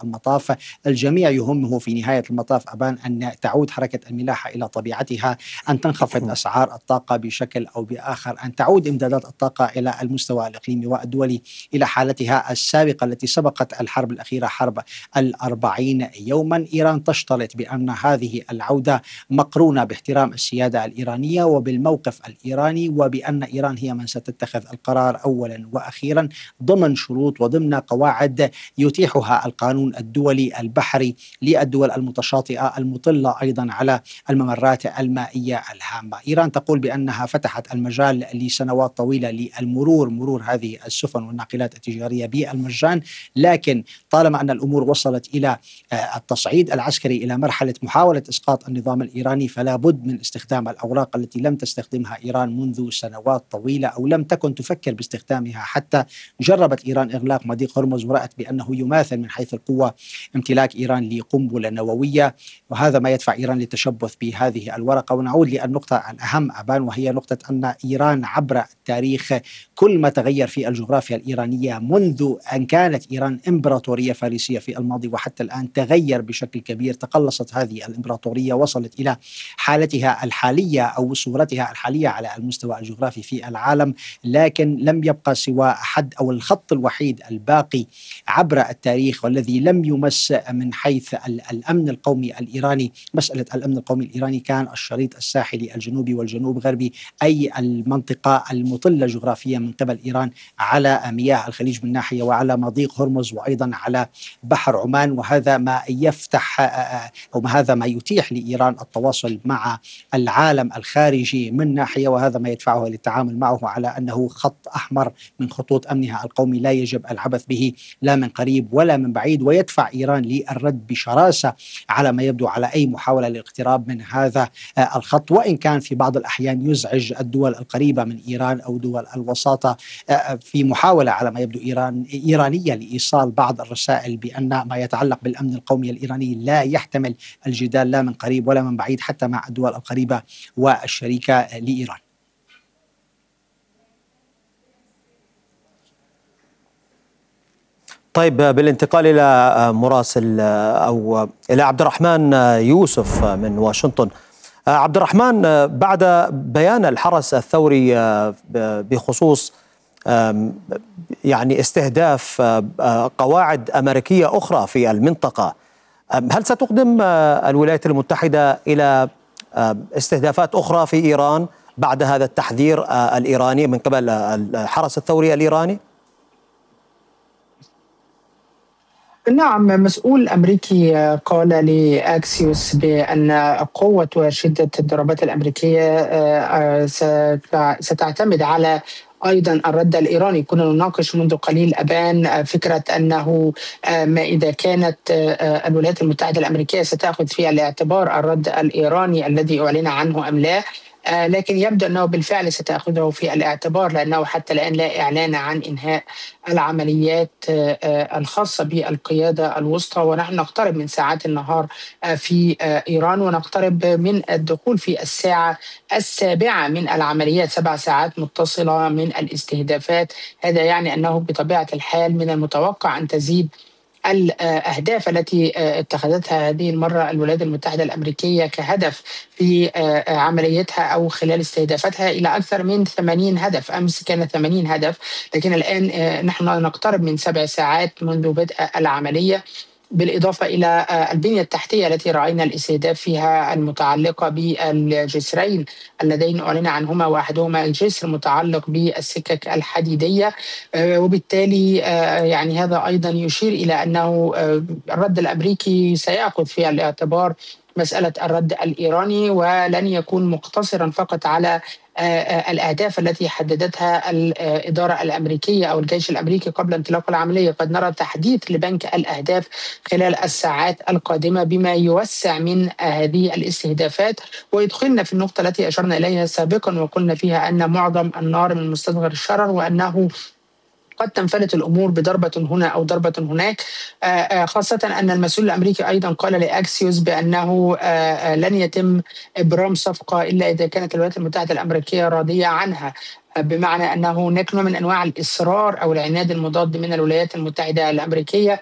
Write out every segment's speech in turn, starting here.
المطاف الجميع يهمه في نهاية المطاف أبان أن تعود حركة الملاحة إلى طبيعتها، أن تنخفض أسعار الطاقة بشكل أو بآخر، أن تعود إمدادات الطاقة إلى المستوى الإقليمي والدولي إلى حالتها السابقة التي سبقت الحرب الأخيرة، حرب 40 يوما. إيران تشترط بأن هذه العودة مقرونة باحترام السيادة الإيرانية وبالموقف الإيراني، وبأن إيران هي من ستتخذ القرار أولا وأخيرا ضمن شروط وضمن قواعد يتيحها القانون الدولي البحري للدول المتشاطئة المطلة أيضا على الممرات المائية الهامة. إيران تقول بأنها فتحت المجال لسنوات طويلة مرور هذه السفن والناقلات التجارية بالمجان، لكن طالما أن الأمور وصلت إلى التصعيد العسكري إلى مرحلة محاولة إسقاط النظام الإيراني، فلا بد من استخدام الأوراق التي لم تستخدمها إيران منذ سنوات طويلة أو لم تكن تفكر باستخدامها. حتى جربت إيران إغلاق مضيق هرمز ورأت بأنه يماثل من حيث القوة امتلاك إيران لقنبلة نووية، وهذا ما يدفع إيران للتشبث بهذه الورقة. ونعود للنقطة الأهم أبان، وهي نقطة أن إيران عبر التاريخ كل ما تغير في الجغرافيا الإيرانية منذ أن كانت إيران إمبراطورية فارسية في الماضي وحتى الآن تغير بشكل كبير. تقلصت هذه الإمبراطورية، وصلت إلى حالتها الحالية أو صورتها الحالية على المستوى الجغرافي في العالم، لكن لم يبقى سوى حد أو الخط الوحيد الباقي عبر التاريخ والذي لم يمس من حيث الأمن القومي الإيراني. مسألة الأمن القومي الإيراني كان الشريط الساحلي الجنوبي والجنوب غربي، أي المنطقة المطلة جغرافيا من قبل إيران على مياه الخليج من ناحية وعلى مضيق هرمز وأيضا على بحر عمان. وهذا ما يفتح أو هذا ما يتيح لإيران التواصل مع العالم الخارجي من ناحية، وهذا ما يدفعها للتعامل معه على أنه خط أحمر من خطوط أمنها القومي لا يجب العبث به لا من قريب ولا من بعيد، ويدفع إيران للرد بشراسة على ما يبدو على أي محاولة للاقتراب من هذا الخط، وإن كان في بعض الأحيان يزعج الدول القريبة من إيران أو دول الوساطة في محاولة على ما يبدو إيرانية لإيصال بعض الرسائل بأن ما يتعلق بالأمن القومي الإيراني لا يحتمل الجدال لا من قريب ولا من بعيد حتى مع الدول القريبة والشريكة لإيران. طيب، بالانتقال إلى مراسل أو إلى عبد الرحمن يوسف من واشنطن. عبد الرحمن، بعد بيان الحرس الثوري بخصوص يعني استهداف قواعد أمريكية أخرى في المنطقة، هل ستقدم الولايات المتحدة إلى استهدافات أخرى في إيران بعد هذا التحذير الإيراني من قبل الحرس الثوري الإيراني؟ نعم، مسؤول أمريكي قال لأكسيوس بأن قوة وشدة الضربات الأمريكية ستعتمد على أيضا الرد الإيراني. كنا نناقش منذ قليل أبان فكرة أنه ما إذا كانت الولايات المتحدة الأمريكية ستأخذ في الاعتبار الرد الإيراني الذي أعلن عنه أم لا، لكن يبدو أنه بالفعل ستأخذه في الاعتبار، لأنه حتى الآن لا إعلان عن إنهاء العمليات الخاصة بالقيادة الوسطى، ونحن نقترب من ساعات النهار في إيران، ونقترب من الدخول في الساعة 7 من العمليات، 7 ساعات متصلة من الاستهدافات. هذا يعني أنه بطبيعة الحال من المتوقع أن تزيد الأهداف التي اتخذتها هذه المرة الولايات المتحدة الأمريكية كهدف في عمليتها أو خلال استهدافتها إلى أكثر من 80 هدف. أمس كان 80 هدف، لكن الآن نحن نقترب من 7 ساعات منذ بدء العملية، بالإضافة إلى البنية التحتية التي رأينا الاستهداف فيها المتعلقة بالجسرين اللذين أعلن عنهما، واحدهما الجسر متعلق بالسكك الحديدية. وبالتالي يعني هذا أيضا يشير إلى أنه الرد الأمريكي سيأخذ في الاعتبار مسألة الرد الإيراني، ولن يكون مقتصرا فقط على الأهداف التي حددتها الإدارة الأمريكية أو الجيش الأمريكي قبل انطلاق العملية. قد نرى تحديث لبنك الأهداف خلال الساعات القادمة بما يوسع من هذه الاستهدافات، ويدخلنا في النقطة التي أشرنا إليها سابقا وقلنا فيها أن معظم النار من مستصغر الشرر، وأنه قد تنفلت الأمور بضربة هنا أو ضربة هناك، خاصة أن المسؤول الأمريكي أيضا قال لأكسيوس بأنه لن يتم إبرام صفقة إلا إذا كانت الولايات المتحدة الأمريكية راضية عنها، بمعنى أنه هناك نوع من أنواع الإصرار أو العناد المضاد من الولايات المتحدة الأمريكية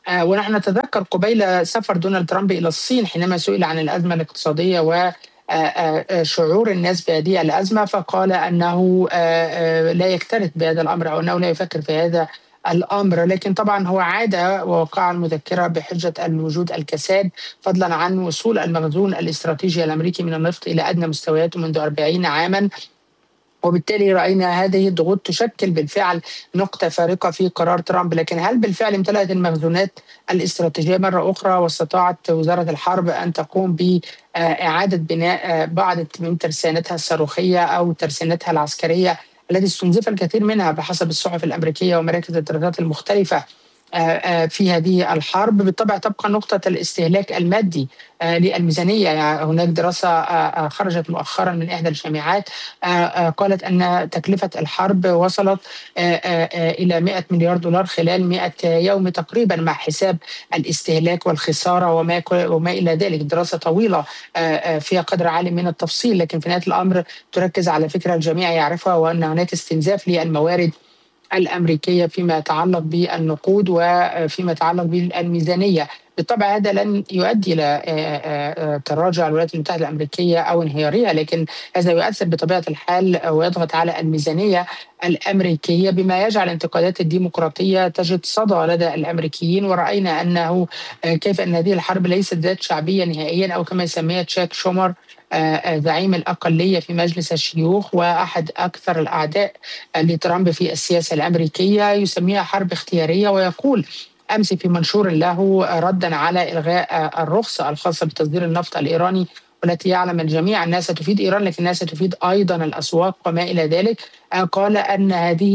ونحن نتذكر قبيل سفر دونالد ترامب إلى الصين حينما سئل عن الأزمة الاقتصادية و شعور الناس بهذه الأزمة، فقال أنه لا يكترث بهذا الأمر أو أنه لا يفكر في هذا الأمر. لكن طبعا هو عاد ووقع المذكرة بحجة الوجود الكساد، فضلا عن وصول المخزون الاستراتيجي الأمريكي من النفط إلى أدنى مستوياته منذ 40 عاما. وبالتالي رأينا هذه الضغوط تشكل بالفعل نقطة فارقة في قرار ترامب. لكن هل بالفعل امتلأت المخزونات الاستراتيجية مرة أخرى واستطاعت وزارة الحرب أن تقوم بإعادة بناء بعض من ترسانتها الصاروخية أو ترسانتها العسكرية التي استنزف الكثير منها بحسب الصحف الأمريكية ومراكز الدراسات المختلفة في هذه الحرب؟ بالطبع تبقى نقطة الاستهلاك المادي للميزانية. يعني هناك دراسة خرجت مؤخرا من إحدى الجامعات قالت أن تكلفة الحرب وصلت إلى 100 مليار دولار خلال 100 يوم تقريبا، مع حساب الاستهلاك والخسارة وما إلى ذلك. دراسة طويلة فيها قدر عالي من التفصيل، لكن في نهاية الأمر تركز على فكرة الجميع يعرفها، وأن هناك استنزاف للموارد الأمريكية فيما يتعلق بالنقود وفيما يتعلق بالميزانية. بالطبع هذا لن يؤدي إلى تراجع الولايات المتحدة الأمريكية أو انهيارها، لكن هذا يؤثر بطبيعة الحال ويضغط على الميزانية الأمريكية، بما يجعل انتقادات الديمقراطية تجد صدى لدى الأمريكيين. ورأينا أنه كيف أن هذه الحرب ليست ذات شعبية نهائيا، أو كما يسميها تشاك شومر زعيم الأقلية في مجلس الشيوخ وأحد أكثر الأعداء لترامب في السياسة الأمريكية، يسميها حرب اختيارية. ويقول أمس في منشور له ردا على إلغاء الرخصة الخاصة بتصدير النفط الإيراني، والتي يعلم الجميع أنها ستفيد إيران لكنها ستفيد أيضا الأسواق وما إلى ذلك، قال أن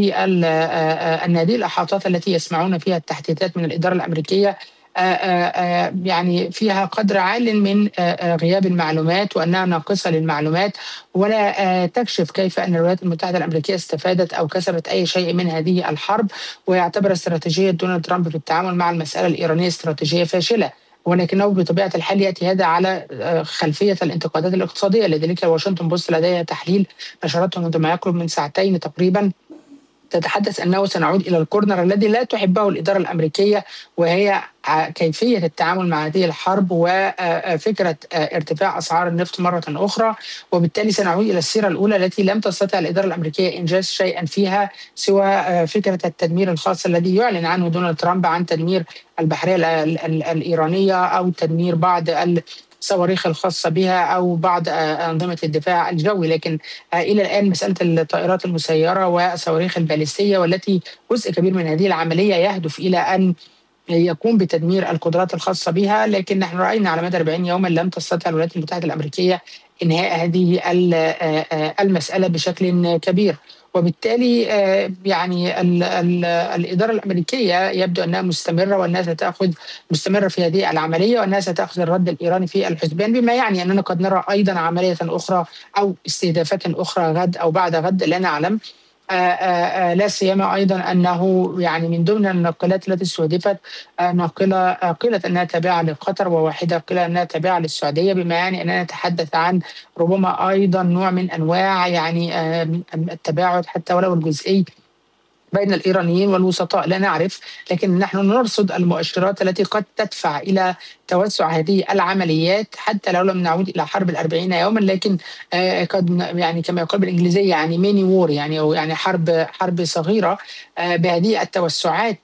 هذه الإحاطات التي يسمعون فيها التحديثات من الإدارة الأمريكية يعني فيها قدر عال من غياب المعلومات، وأنها ناقصة للمعلومات، ولا تكشف كيف أن الولايات المتحدة الأمريكية استفادت أو كسبت أي شيء من هذه الحرب. ويعتبر استراتيجية دونالد ترامب في التعامل مع المسألة الإيرانية استراتيجية فاشلة، ولكنه بطبيعة الحال يأتي هذا على خلفية الانتقادات الاقتصادية. لذلك واشنطن بوست لديها تحليل نشرته منذ ما يقرب من ساعتين تقريبا تتحدث أنه سنعود إلى الكورنر الذي لا تحبه الإدارة الأمريكية، وهي كيفية التعامل مع هذه الحرب وفكرة ارتفاع أسعار النفط مرة أخرى. وبالتالي سنعود إلى السيرة الأولى التي لم تستطع الإدارة الأمريكية إنجاز شيئا فيها سوى فكرة التدمير الخاص الذي يعلن عنه دونالد ترامب عن تدمير البحرية الإيرانية أو تدمير بعض الصواريخ الخاصة بها أو بعض أنظمة الدفاع الجوي. لكن إلى الآن مسألة الطائرات المسيرة والصواريخ الباليستية، والتي جزء كبير من هذه العملية يهدف إلى أن يقوم بتدمير القدرات الخاصة بها، لكن نحن رأينا على مدى 40 يوما لم تستطع الولايات المتحدة الأمريكية إنهاء هذه المسألة بشكل كبير. وبالتالي يعني الإدارة الأمريكية يبدو أنها مستمرة، وأنها مستمرة في هذه العملية، وأنها ستأخذ الرد الإيراني في الحسبان، بما يعني أننا قد نرى أيضا عملية أخرى أو استهدافات أخرى غد أو بعد غد لا نعلم. لا سيما ايضا انه يعني من ضمن الناقلات التي استهدفت ناقله قيلت انها تابعه لقطر، وواحده قيل انها تابعه للسعوديه، بما يعني اننا نتحدث عن ربما ايضا نوع من انواع يعني التباعد حتى ولو الجزئي بين الإيرانيين والوسطاء، لا نعرف. لكن نحن نرصد المؤشرات التي قد تدفع إلى توسع هذه العمليات حتى لو لم نعود إلى حرب 40 يوما، لكن قد يعني كما يقال بالإنجليزية يعني ميني وور، يعني أو يعني حرب صغيرة بهذه التوسعات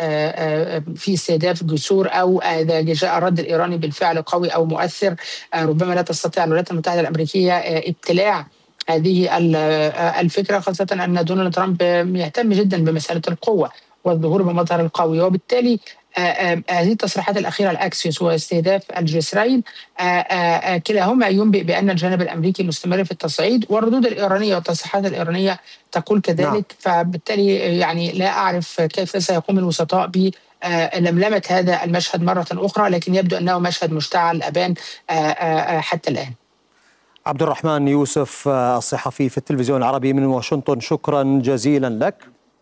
في استهداف جسور، أو إذا جاء الرد الإيراني بالفعل قوي أو مؤثر ربما لا تستطيع الولايات المتحدة الأمريكية ابتلاع هذه الفكرة، خاصة أن دونالد ترامب يهتم جدا بمسألة القوة والظهور بمظهر القوي. وبالتالي هذه التصريحات الأخيرة الأكسيوس واستهداف الجسرين كلاهما ينبئ بأن الجانب الأمريكي مستمر في التصعيد، والردود الإيرانية والتصريحات الإيرانية تقول كذلك. نعم. فبالتالي يعني لا أعرف كيف سيقوم الوسطاء بلملمة هذا المشهد مرة أخرى، لكن يبدو أنه مشهد مشتعل أبان حتى الآن. عبد الرحمن يوسف الصحفي في التلفزيون العربي من واشنطن، شكرا جزيلا لك.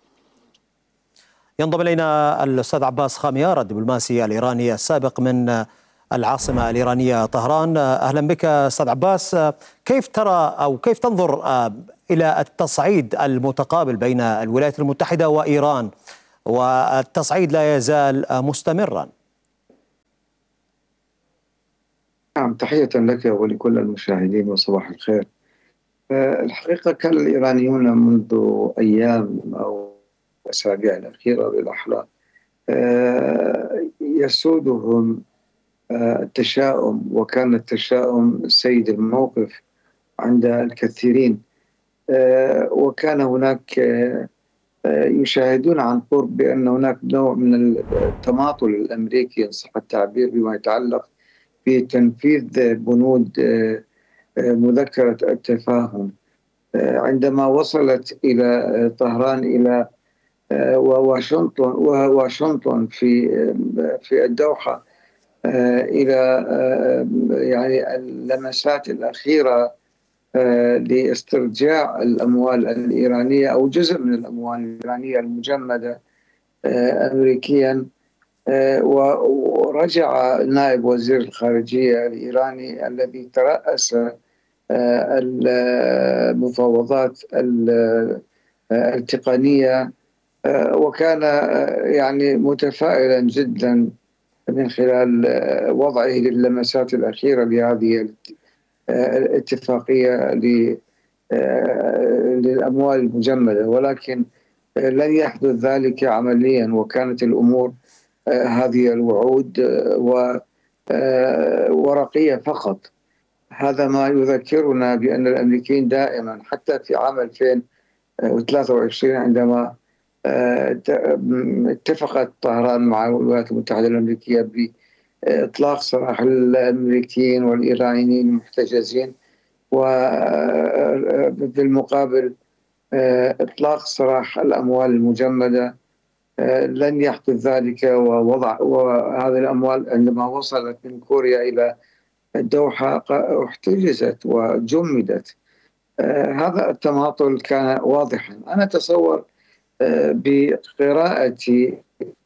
ينضم إلينا الأستاذ عباس خاميار الدبلوماسي الإيراني السابق من العاصمة الإيرانية طهران. أهلا بك أستاذ عباس. كيف ترى أو كيف تنظر إلى التصعيد المتقابل بين الولايات المتحدة وإيران والتصعيد لا يزال مستمرا. نعم، تحية لك ولكل المشاهدين وصباح الخير. الحقيقة كان الإيرانيون منذ أيام أو أسابيع الأخيرة بالأحرى يسودهم التشاؤم، وكان التشاؤم سيد الموقف عند الكثيرين. وكان هناك يشاهدون عن قرب بأن هناك نوع من التماطل الأمريكي إن صح التعبير بما يتعلق بتنفيذ بنود مذكرة التفاهم. عندما وصلت إلى طهران إلى وواشنطن في الدوحة إلى يعني اللمسات الأخيرة لاسترجاع الأموال الإيرانية أو جزء من الأموال الإيرانية المجمدة أمريكيا. ورجع نائب وزير الخارجية الإيراني الذي ترأس المفاوضات التقنية، وكان يعني متفائلا جدا من خلال وضعه للمسات الأخيرة لهذه الاتفاقية للأموال المجمدة، ولكن لن يحدث ذلك عمليا، وكانت الأمور هذه الوعود ورقية فقط. هذا ما يذكرنا بأن الأمريكيين دائما حتى في عام 2023 عندما اتفقت طهران مع الولايات المتحدة الأمريكية بإطلاق سراح الأمريكيين والإيرانيين المحتجزين، وبالمقابل إطلاق سراح الأموال المجمدة، لن يحدث ذلك. وهذه الأموال عندما وصلت من كوريا إلى الدوحة احتجزت وجمدت. هذا التماطل كان واضحا. أنا أتصور بقراءتي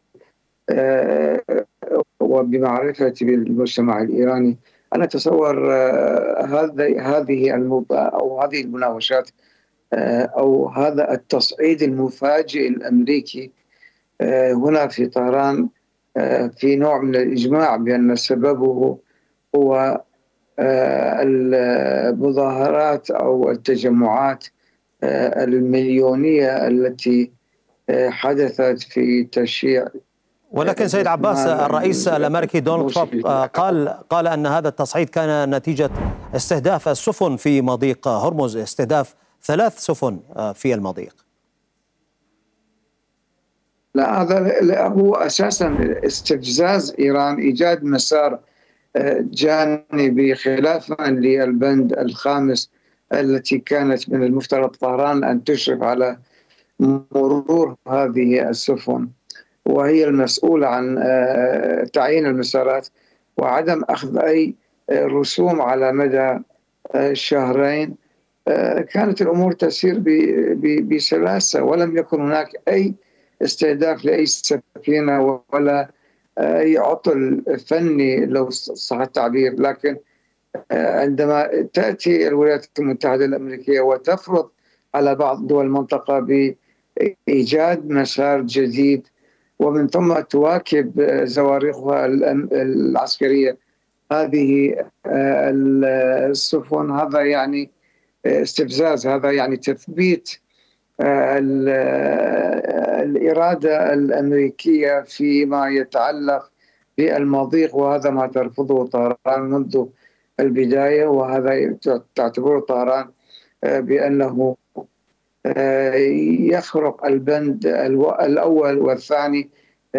وبمعرفتي بالمجتمع الإيراني، أنا أتصور هذه المناوشات أو هذا التصعيد المفاجئ الأمريكي هنا في طهران في نوع من الإجماع بأن سببه هو المظاهرات أو التجمعات المليونية التي حدثت في تشييع. ولكن سيد عباس، الرئيس الأمريكي دونالد ترامب قال أن هذا التصعيد كان نتيجة استهداف السفن في مضيق هرمز، استهداف 3 سفن في المضيق. لا، هذا هو أساسا استفزاز إيران، إيجاد مسار جانبي خلافا للبند الخامس التي كانت من المفترض طهران أن تشرف على مرور هذه السفن، وهي المسؤولة عن تعيين المسارات وعدم أخذ أي رسوم على مدى شهرين. كانت الأمور تسير بسلاسة، ولم يكن هناك أي استهداف لأي سفينة ولا أي عطل فني لو صح التعبير. لكن عندما تأتي الولايات المتحدة الأمريكية وتفرض على بعض دول المنطقة بإيجاد مسار جديد ومن ثم تواكب زوارقها العسكرية هذه السفن، هذا يعني استفزاز، هذا يعني تثبيت الإرادة الأمريكية فيما يتعلق بالمضيق، وهذا ما ترفضه طهران منذ البداية. وهذا تعتبره طهران بأنه يخرق البند الأول والثاني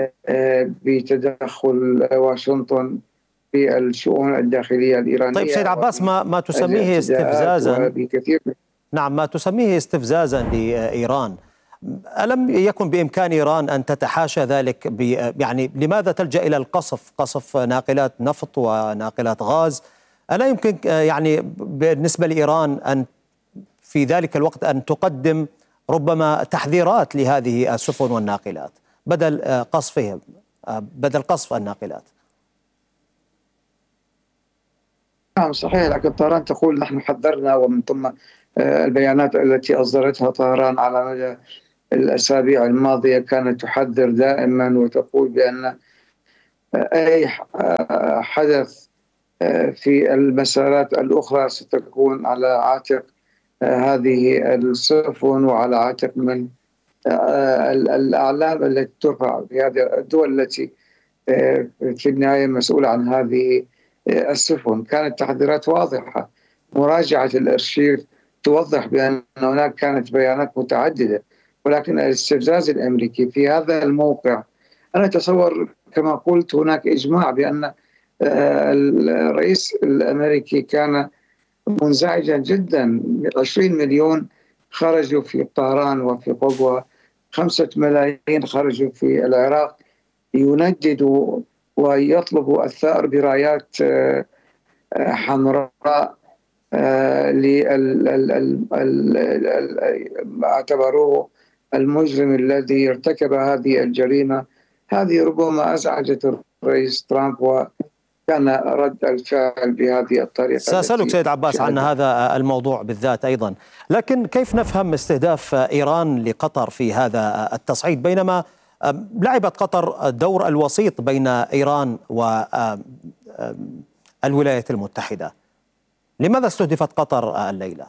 بتدخل واشنطن في الشؤون الداخلية الإيرانية. طيب سيد عباس، ما تسميه استفزازا، نعم، ما تسميه استفزازا لإيران، ألم يكن بإمكان إيران أن تتحاشى ذلك؟ يعني لماذا تلجأ إلى قصف ناقلات نفط وناقلات غاز؟ ألا يمكن يعني بالنسبة لإيران أن في ذلك الوقت أن تقدم ربما تحذيرات لهذه السفن والناقلات بدل قصف الناقلات؟ نعم صحيح، لكن طهران تقول نحن حذرنا، ومن ثم البيانات التي أصدرتها طهران على مدى الأسابيع الماضية كانت تحذر دائما وتقول بأن أي حدث في المسارات الأخرى ستكون على عاتق هذه السفن وعلى عاتق من الأعلام التي ترفع في هذه الدول التي في النهاية مسؤولة عن هذه السفن. كانت تحذيرات واضحة. مراجعة الأرشيف توضح بأن هناك كانت بيانات متعددة، ولكن الاستفزاز الأمريكي في هذا الموقع، أنا أتصور كما قلت هناك إجماع بأن الرئيس الأمريكي كان منزعجا جدا. 20 مليون خرجوا في طهران وفي قبوة، 5 ملايين خرجوا في العراق، ينددوا ويطلبوا الثأر برايات حمراء اعتبروه المجرم الذي ارتكب هذه الجريمة. هذه ربما أزعجت الرئيس ترامب، وكان رد الفعل بهذه الطريقة. سأسألك سيد عباس عن هذا الموضوع بالذات أيضا، لكن كيف نفهم استهداف إيران لقطر في هذا التصعيد، بينما لعبت قطر دور الوسيط بين إيران والولايات المتحدة؟ لماذا استهدفت قطر الليلة؟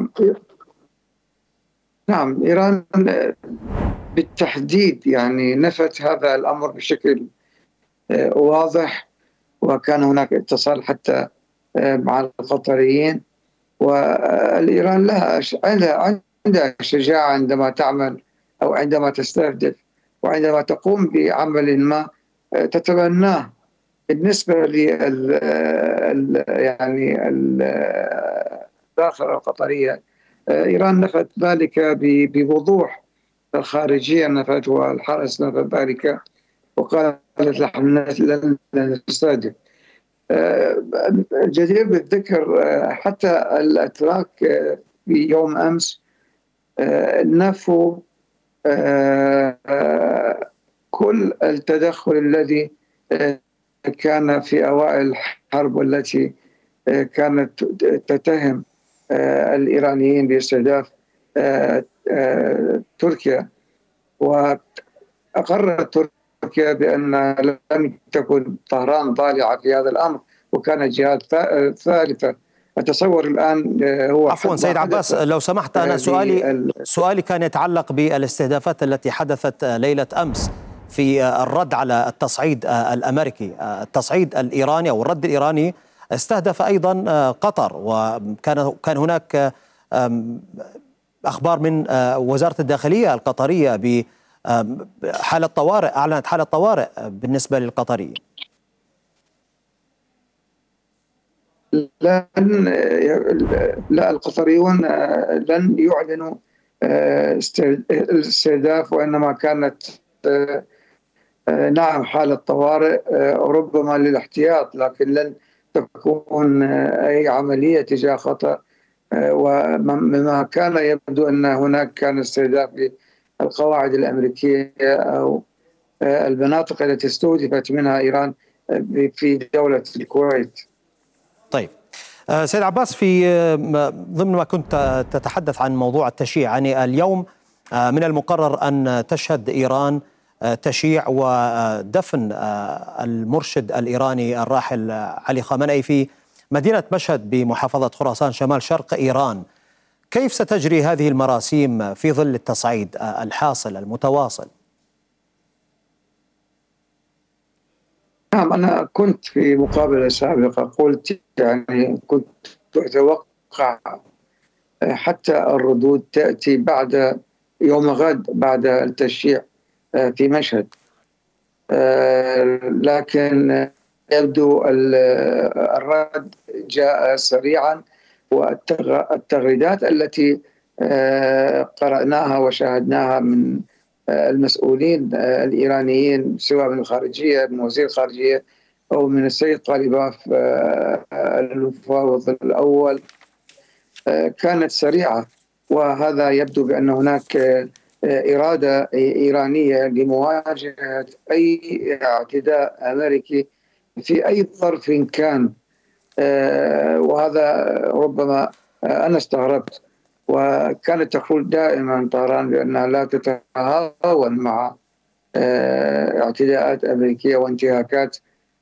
نعم، إيران بالتحديد يعني نفت هذا الأمر بشكل واضح، وكان هناك اتصال حتى مع القطريين. والإيران عندها شجاعة عندما تعمل أو عندما تستهدف، وعندما تقوم بعمل ما تتبناه. بالنسبة يعني الداخل القطرية، إيران نفت ذلك بوضوح. الخارجية نفت والحرس نفت ذلك، وقالت نحن لن نستهدف. جدير بالذكر حتى الأتراك في يوم أمس نفوا كل التدخل الذي كان في أوائل الحرب، والتي كانت تتهم الإيرانيين باستهداف تركيا. وأقرت تركيا بأن لم تكن طهران ضالعة في هذا الأمر، وكانت جهات ثالثة. أتصور الآن هو عفوا سيد عباس لو سمحت، أنا سؤالي كان يتعلق بالاستهدافات التي حدثت ليلة أمس في الرد على التصعيد الأمريكي. التصعيد الإيراني أو الرد الإيراني استهدف أيضا قطر، وكان هناك أخبار من وزارة الداخلية القطرية بحالة طوارئ، أعلنت حالة طوارئ بالنسبة للقطريين. لا، القطريون لن يعلنوا الاستهداف، وإنما كانت نعم حالة طوارئ ربما للاحتياط، لكن لن تكون أي عملية تجاه خطأ. ومما كان يبدو أن هناك كان استهداف للقواعد الأمريكية أو المناطق التي استهدفت منها إيران في دولة الكويت. طيب سيد عباس، في ضمن ما كنت تتحدث عن موضوع التشييع، يعني اليوم من المقرر أن تشهد إيران تشييع ودفن المرشد الإيراني الراحل علي خامنئي في مدينة مشهد بمحافظة خراسان شمال شرق إيران. كيف ستجري هذه المراسيم في ظل التصعيد الحاصل المتواصل؟ نعم، أنا كنت في مقابلة سابقة قلت يعني كنت أتوقع حتى الردود تأتي بعد يوم غد بعد التشييع في مشهد، لكن يبدو الرد جاء سريعا، والتغريدات التي قرأناها وشاهدناها من المسؤولين الإيرانيين، سواء من الخارجية من وزير الخارجية أو من السيد قاليباف المفاوض الأول، كانت سريعة. وهذا يبدو بأن هناك إرادة إيرانية لمواجهة أي اعتداء أمريكي في أي ظرف كان. وهذا ربما أنا استغربت، وكانت تقول دائما طهران بأنها لا تتهاون مع اعتداءات أمريكية وانتهاكات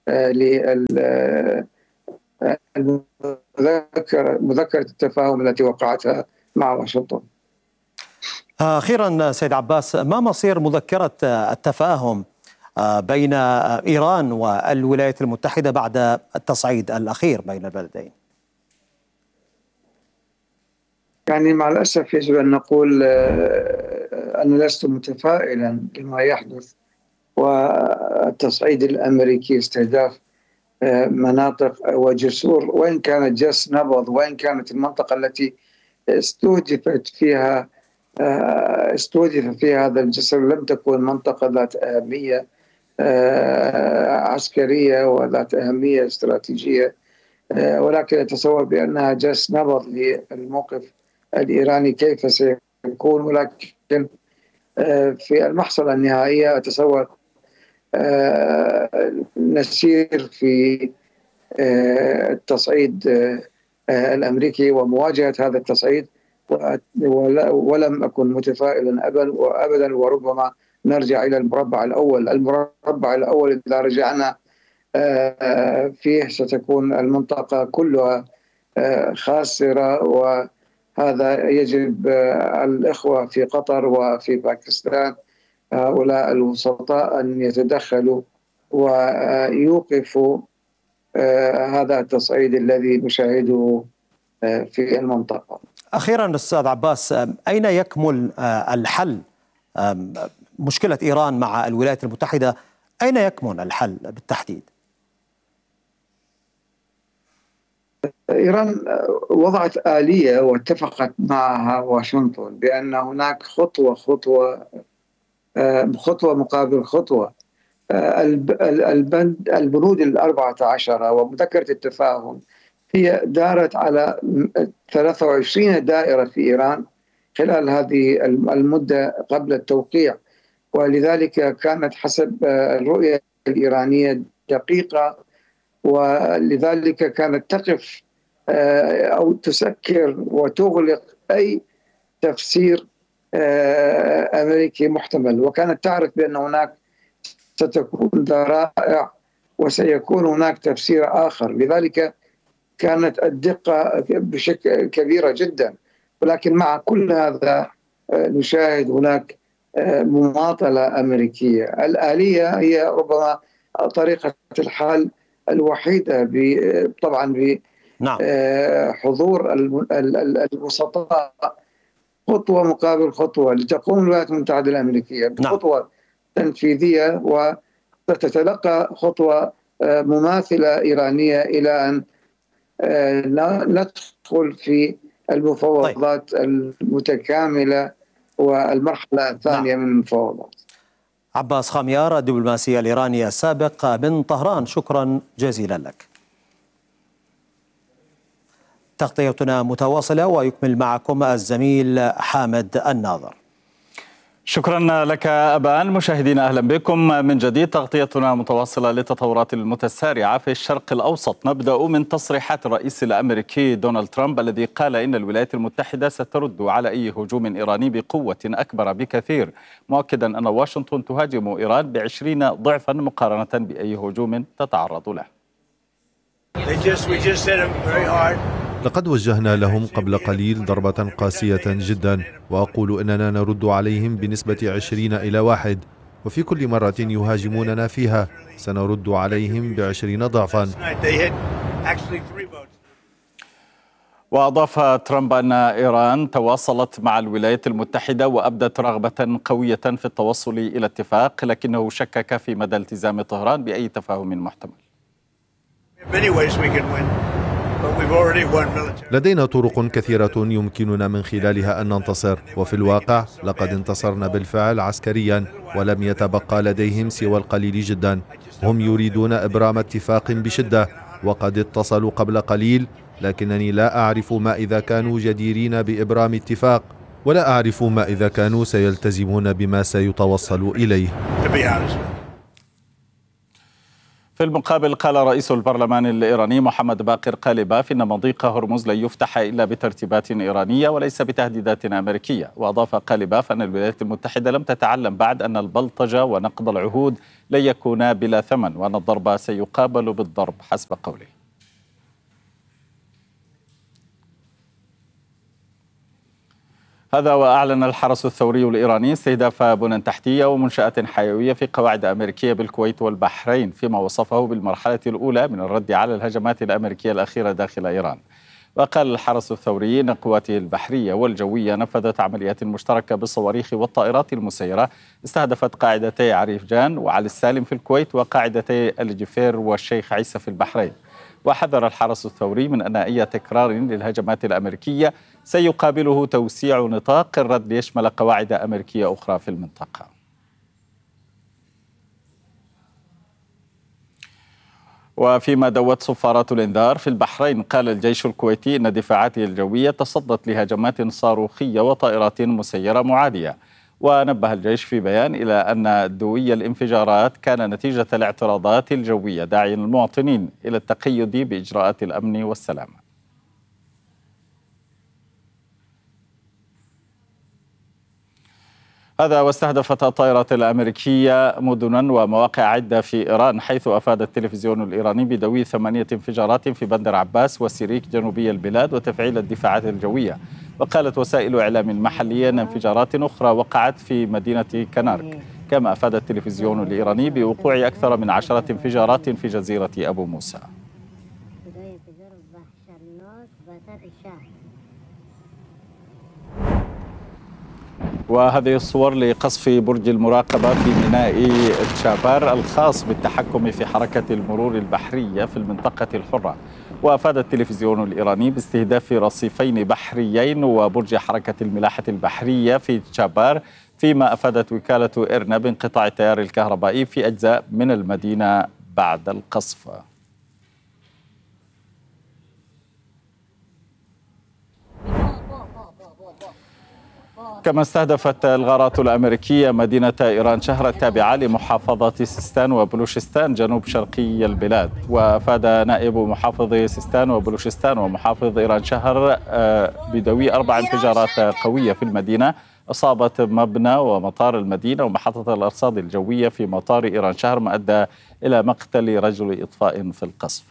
مذكرة التفاهم التي وقعتها مع واشنطن. أخيرا سيد عباس، ما مصير مذكرة التفاهم بين إيران والولايات المتحدة بعد التصعيد الأخير بين البلدين؟ يعني مع الأسف يجب أن نقول أنا لست متفائلا بما يحدث، والتصعيد الأمريكي استهداف مناطق وجسور، وإن كانت جس نبض، وإن كانت المنطقة التي استهدف فيها هذا الجسر لم تكن منطقة ذات أهمية عسكرية وذات أهمية استراتيجية، ولكن أتصور بأنها جس نبض للموقف الإيراني كيف سيكون. ولكن في المحصلة النهائية أتصور نسير في التصعيد الأمريكي ومواجهة هذا التصعيد، ولم أكن متفائلا أبدا، وربما نرجع إلى المربع الأول إذا رجعنا فيه ستكون المنطقة كلها خاسرة. وهذا يجب الإخوة في قطر وفي باكستان هؤلاء الوسطاء أن يتدخلوا ويوقفوا هذا التصعيد الذي نشاهده في المنطقة. أخيرا أستاذ عباس، أين يكمن الحل؟ مشكلة إيران مع الولايات المتحدة، أين يكمن الحل بالتحديد؟ إيران وضعت آلية واتفقت معها واشنطن بأن هناك خطوة مقابل خطوة. البنود 14 ومذكرة التفاهم هي دارت على 23 دائرة في إيران خلال هذه المدة قبل التوقيع، ولذلك كانت حسب الرؤية الإيرانية دقيقة، ولذلك كانت تقف أو تسكر وتغلق أي تفسير أمريكي محتمل، وكانت تعرف بأن هناك ستكون ذرائع وسيكون هناك تفسير آخر، لذلك كانت الدقة بشكل كبيرة جدا. ولكن مع كل هذا نشاهد هناك مماطلة أمريكية. الآلية هي ربما طريقة الحل الوحيدة طبعا بحضور الوسطاء خطوة مقابل خطوة لتقوم الولايات المتحدة الأمريكية بخطوة تنفيذية وتتلقى خطوة مماثلة إيرانية إلى أن ندخل في المفاوضات المتكاملة والمرحلة الثانية من المفاوضات. عباس خاميار، الدبلوماسي الإيراني السابق من طهران، شكرا جزيلا لك. تغطيتنا متواصلة ويكمل معكم الزميل حامد الناظر. شكرا لك أبان. مشاهدينا أهلا بكم من جديد. تغطيتنا متواصلة للتطورات المتسارعة في الشرق الأوسط. نبدأ من تصريحات الرئيس الأمريكي دونالد ترامب الذي قال إن الولايات المتحدة سترد على أي هجوم إيراني بقوة أكبر بكثير، مؤكدا أن واشنطن تهاجم إيران ب20 ضعفا مقارنة بأي هجوم تتعرض له. لقد وجهنا لهم قبل قليل ضربة قاسية جدا، وأقول أننا نرد عليهم بنسبة 20-1، وفي كل مرة يهاجموننا فيها سنرد عليهم ب20 ضعفا. وأضاف ترامب أن إيران تواصلت مع الولايات المتحدة وأبدت رغبة قوية في التوصل إلى اتفاق، لكنه شكك في مدى التزام طهران بأي تفاهم محتمل. لدينا طرق كثيرة يمكننا من خلالها أن ننتصر، وفي الواقع لقد انتصرنا بالفعل عسكريا، ولم يتبقى لديهم سوى القليل جدا. هم يريدون إبرام اتفاق بشدة، وقد اتصلوا قبل قليل، لكنني لا أعرف ما إذا كانوا جديرين بإبرام اتفاق، ولا أعرف ما إذا كانوا سيلتزمون بما سيتوصل إليه. في المقابل قال رئيس البرلمان الإيراني محمد باقر قالباف إن مضيق هرمز لن يفتح إلا بترتيبات إيرانية وليس بتهديدات أمريكية. وأضاف قالباف أن الولايات المتحدة لم تتعلم بعد أن البلطجة ونقض العهود لن يكونا بلا ثمن، وأن الضرب سيقابل بالضرب حسب قوله. هذا وأعلن الحرس الثوري الإيراني استهداف بنى تحتية ومنشآت حيوية في قواعد أمريكية بالكويت والبحرين، فيما وصفه بالمرحلة الأولى من الرد على الهجمات الأمريكية الأخيرة داخل إيران. وقال الحرس الثوري أن قواته البحرية والجوية نفذت عمليات مشتركة بالصواريخ والطائرات المسيرة استهدفت قاعدتي عريفجان وعلي السالم في الكويت وقاعدتي الجفير والشيخ عيسى في البحرين. وحذر الحرس الثوري من أن أي تكرار للهجمات الأمريكية سيقابله توسيع نطاق الرد ليشمل قواعد أمريكية أخرى في المنطقة. وفيما دوت صفارات الإنذار في البحرين، قال الجيش الكويتي أن دفاعاته الجوية تصدت لهجمات صاروخية وطائرات مسيرة معادية. ونبه الجيش في بيان إلى أن دوي الانفجارات كان نتيجة الاعتراضات الجوية، داعيا المواطنين إلى التقيد بإجراءات الأمن والسلامة. هذا واستهدفت الطائرات الأمريكية مدنا ومواقع عدة في إيران، حيث أفاد التلفزيون الإيراني بدوي 8 انفجارات في بندر عباس وسيريك جنوبي البلاد وتفعيل الدفاعات الجوية. وقالت وسائل إعلام محلية أن انفجارات أخرى وقعت في مدينة كنارك. كما أفاد التلفزيون الإيراني بوقوع أكثر من 10 انفجارات في جزيرة أبو موسى. وهذه الصور لقصف برج المراقبة في ميناء تشابار الخاص بالتحكم في حركة المرور البحرية في المنطقة الحرة. وأفاد التلفزيون الإيراني باستهداف رصيفين بحريين وبرج حركة الملاحة البحرية في تشابار، فيما أفادت وكالة إيرنا بانقطاع التيار الكهربائي في أجزاء من المدينة بعد القصف. كما استهدفت الغارات الأمريكية مدينة إيران شهر التابعة لمحافظة سيستان وبلوشستان جنوب شرقي البلاد. وأفاد نائب محافظ سيستان وبلوشستان ومحافظ إيران شهر بدوي 4 انفجارات قوية في المدينة أصابت مبنى ومطار المدينة ومحطة الأرصاد الجوية في مطار إيران شهر، ما أدى إلى مقتل رجل إطفاء في القصف.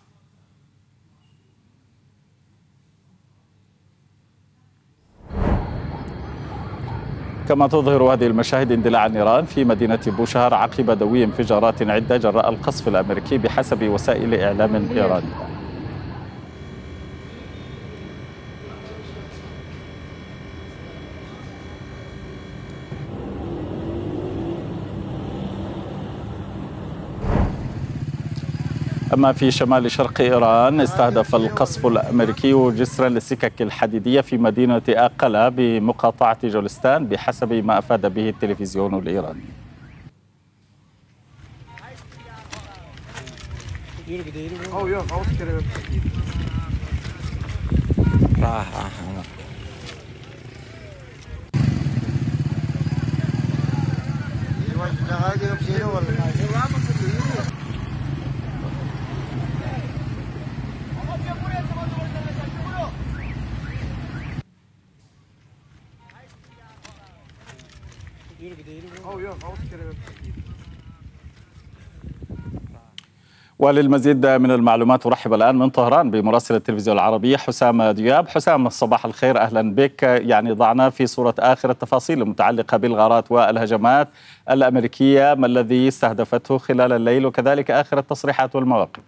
كما تظهر هذه المشاهد اندلاع النيران في مدينة بوشهر عقب دوي انفجارات عدة جراء القصف الأمريكي بحسب وسائل إعلام إيرانية. أما في شمال شرق إيران، استهدف القصف الأمريكي جسرا للسكك الحديدية في مدينة أقلا بمقاطعة جولستان بحسب ما أفاد به التلفزيون الإيراني. وللمزيد من المعلومات أرحب الآن من طهران بمراسل التلفزيون العربي حسام دياب. حسام، صباح الخير، أهلا بك. يعني ضعنا في صورة آخر التفاصيل المتعلقة بالغارات والهجمات الأمريكية، ما الذي استهدفته خلال الليل وكذلك آخر التصريحات والمواقف.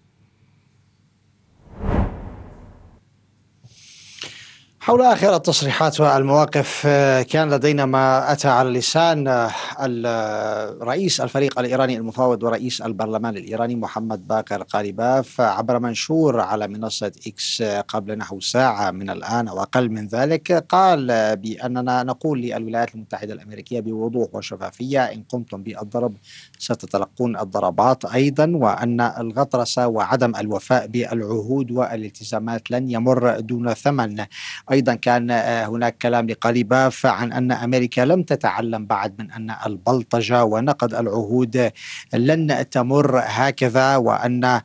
حول آخر التصريحات والمواقف، كان لدينا ما أتى على لسان رئيس الفريق الإيراني المفاوض ورئيس البرلمان الإيراني محمد باقر قالباف عبر منشور على منصة إكس قبل نحو ساعة من الآن أو أقل من ذلك. قال بأننا نقول للولايات المتحدة الأمريكية بوضوح وشفافية: إن قمتم بالضرب ستتلقون الضربات أيضا، وأن الغطرسة وعدم الوفاء بالعهود والالتزامات لن يمر دون ثمن. أيضا كان هناك كلام لقالباف عن أن أمريكا لم تتعلم بعد من أن البلطجة ونقض العهود لن تمر هكذا، وأن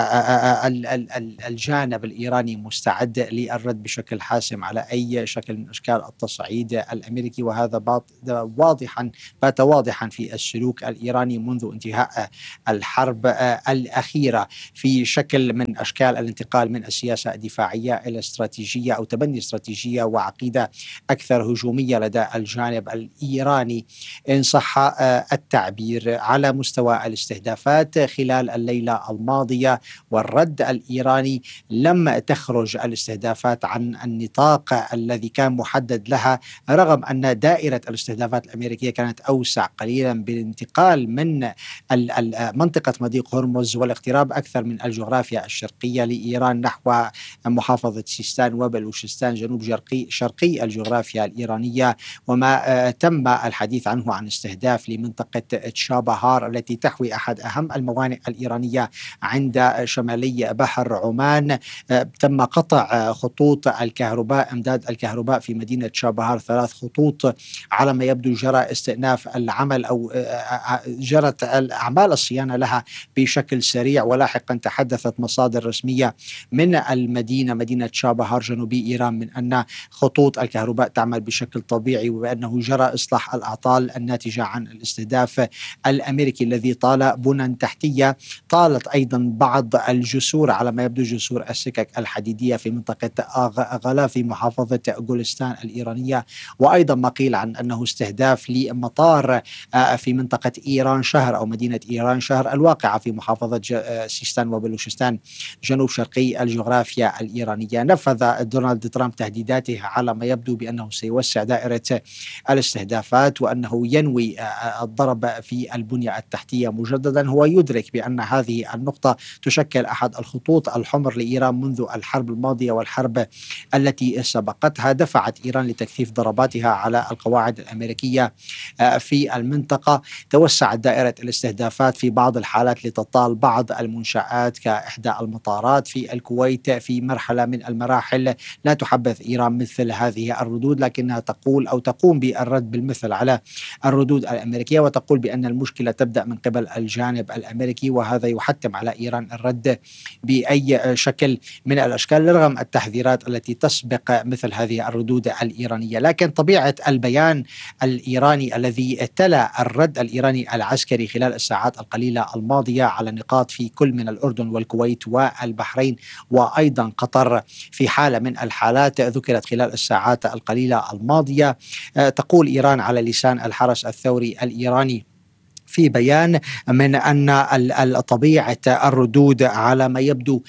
الجانب الإيراني مستعد للرد بشكل حاسم على أي شكل من أشكال التصعيد الأمريكي. وهذا بات واضحا في السلوك الإيراني منذ انتهاء الحرب الأخيرة، في شكل من أشكال الانتقال من السياسة الدفاعية إلى استراتيجية أو تبني استراتيجية وعقيدة أكثر هجومية لدى الجانب الإيراني إن صح التعبير. على مستوى الاستهدافات خلال الليلة الماضية والرد الإيراني، لم تخرج الاستهدافات عن النطاق الذي كان محدد لها، رغم أن دائرة الاستهدافات الأمريكية كانت أوسع قليلا بالانتقال من منطقة مضيق هرمز والاقتراب أكثر من الجغرافيا الشرقية لإيران نحو محافظة سيستان وبلوشستان جنوب شرقي الجغرافيا الإيرانية، وما تم الحديث عنه عن استهداف لمنطقة تشابهار التي تحوي أحد أهم الموانئ الإيرانية عند شمالي بحر عمان. تم قطع خطوط الكهرباء، إمداد الكهرباء في مدينة تشابهار 3 خطوط على ما يبدو. جرى استئناف العمل أو جرت أعمال الصيانة لها بشكل سريع. ولاحقا تحدثت مصادر رسمية من مدينة تشابهار جنوبي إيران من أن خطوط الكهرباء تعمل بشكل طبيعي، وبأنه جرى إصلاح الأعطال الناتجة عن الاستهداف الأمريكي الذي طال بنى تحتية، طالت أيضا بعض الجسور على ما يبدو جسور السكك الحديدية في منطقة غلا في محافظة غولستان الإيرانية. وأيضا ما قيل عن أنه استهداف لمطار في منطقة إيران شهر أو مدينة إيران شهر الواقعة في محافظة سيستان وبلوشستان جنوب شرقي الجغرافيا الإيرانية. نفذ دونالد ترامب تهديداته على ما يبدو بأنه سيوسع دائرة الاستهدافات وأنه ينوي الضرب في البنية التحتية مجددا. هو يدرك بأن هذه النقطة تشكل أحد الخطوط الحمر لإيران منذ الحرب الماضية والحرب التي سبقتها، دفعت إيران لتكثيف ضرباتها على القواعد الأمريكية في المنطقة. توسعت دائرة الاستهدافات في بعض الحالات لتطال بعض المنشآت كإحدى المطارات في الكويت في مرحلة من المراحل. لا تحبذ إيران مثل هذه الردود، لكنها تقول أو تقوم بالرد بالمثل على الردود الأمريكية، وتقول بأن المشكلة تبدأ من قبل الجانب الأمريكي، وهذا يحتم على إيران الرد بأي شكل من الأشكال رغم التحذيرات التي تسبق مثل هذه الردود الإيرانية. لكن طبيعة البيان الإيراني الذي تلا الرد الإيراني العسكري خلال الساعات القليلة الماضية على نقاط في كل من الأردن والكويت والبحرين وأيضا قطر في حالة من الحالات ذكرت خلال الساعات القليلة الماضية. تقول إيران على لسان الحرس الثوري الإيراني في بيان من أن طبيعة الردود على ما يبدو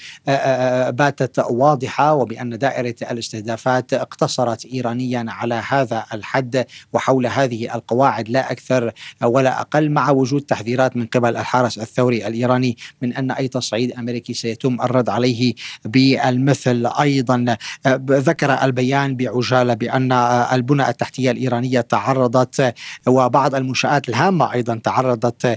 باتت واضحة، وبأن دائرة الاستهدافات اقتصرت إيرانيا على هذا الحد وحول هذه القواعد لا أكثر ولا أقل، مع وجود تحذيرات من قبل الحرس الثوري الإيراني من أن أي تصعيد أمريكي سيتم الرد عليه بالمثل. أيضا ذكر البيان بعجالة بأن البنى التحتية الإيرانية تعرضت وبعض المنشآت الهامة أيضا تعرضت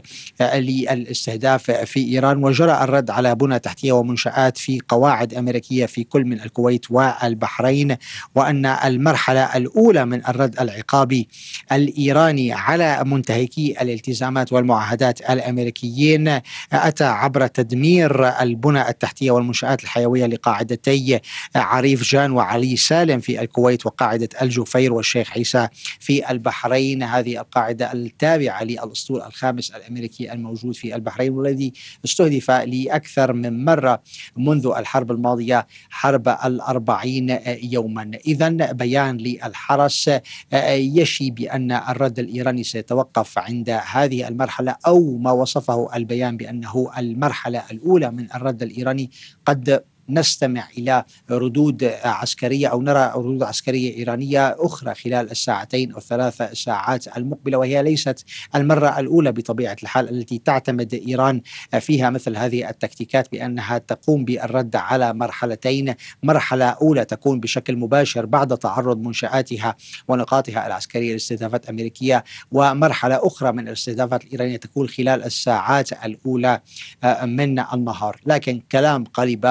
للاستهداف في إيران، وجرى الرد على بنى تحتية ومنشآت في قواعد أمريكية في كل من الكويت والبحرين، وأن المرحلة الأولى من الرد العقابي الإيراني على منتهكي الالتزامات والمعاهدات الأمريكيين أتى عبر تدمير البنى التحتية والمنشآت الحيوية لقاعدتي عريف جان وعلي سالم في الكويت وقاعدة الجفير والشيخ عيسى في البحرين. هذه القاعدة التابعة للأسطول الخامس الأمريكي الموجود في البحرين، والذي استهدف لأكثر من مرة منذ الحرب الماضية حرب 40 يوما. إذن بيان للحرس يشي بأن الرد الإيراني سيتوقف عند هذه المرحلة، أو ما وصفه البيان بأنه المرحلة الأولى من الرد الإيراني. قد نستمع إلى ردود عسكرية أو نرى ردود عسكرية إيرانية أخرى خلال الساعتين أو 3 ساعات المقبلة، وهي ليست المرة الأولى بطبيعة الحال التي تعتمد إيران فيها مثل هذه التكتيكات، بأنها تقوم بالرد على مرحلتين. مرحلة أولى تكون بشكل مباشر بعد تعرض منشآتها ونقاطها العسكرية لاستهدافات أمريكية، ومرحلة أخرى من الاستهدافات الإيرانية تكون خلال الساعات الأولى من النهار. لكن كلام قليباف أتى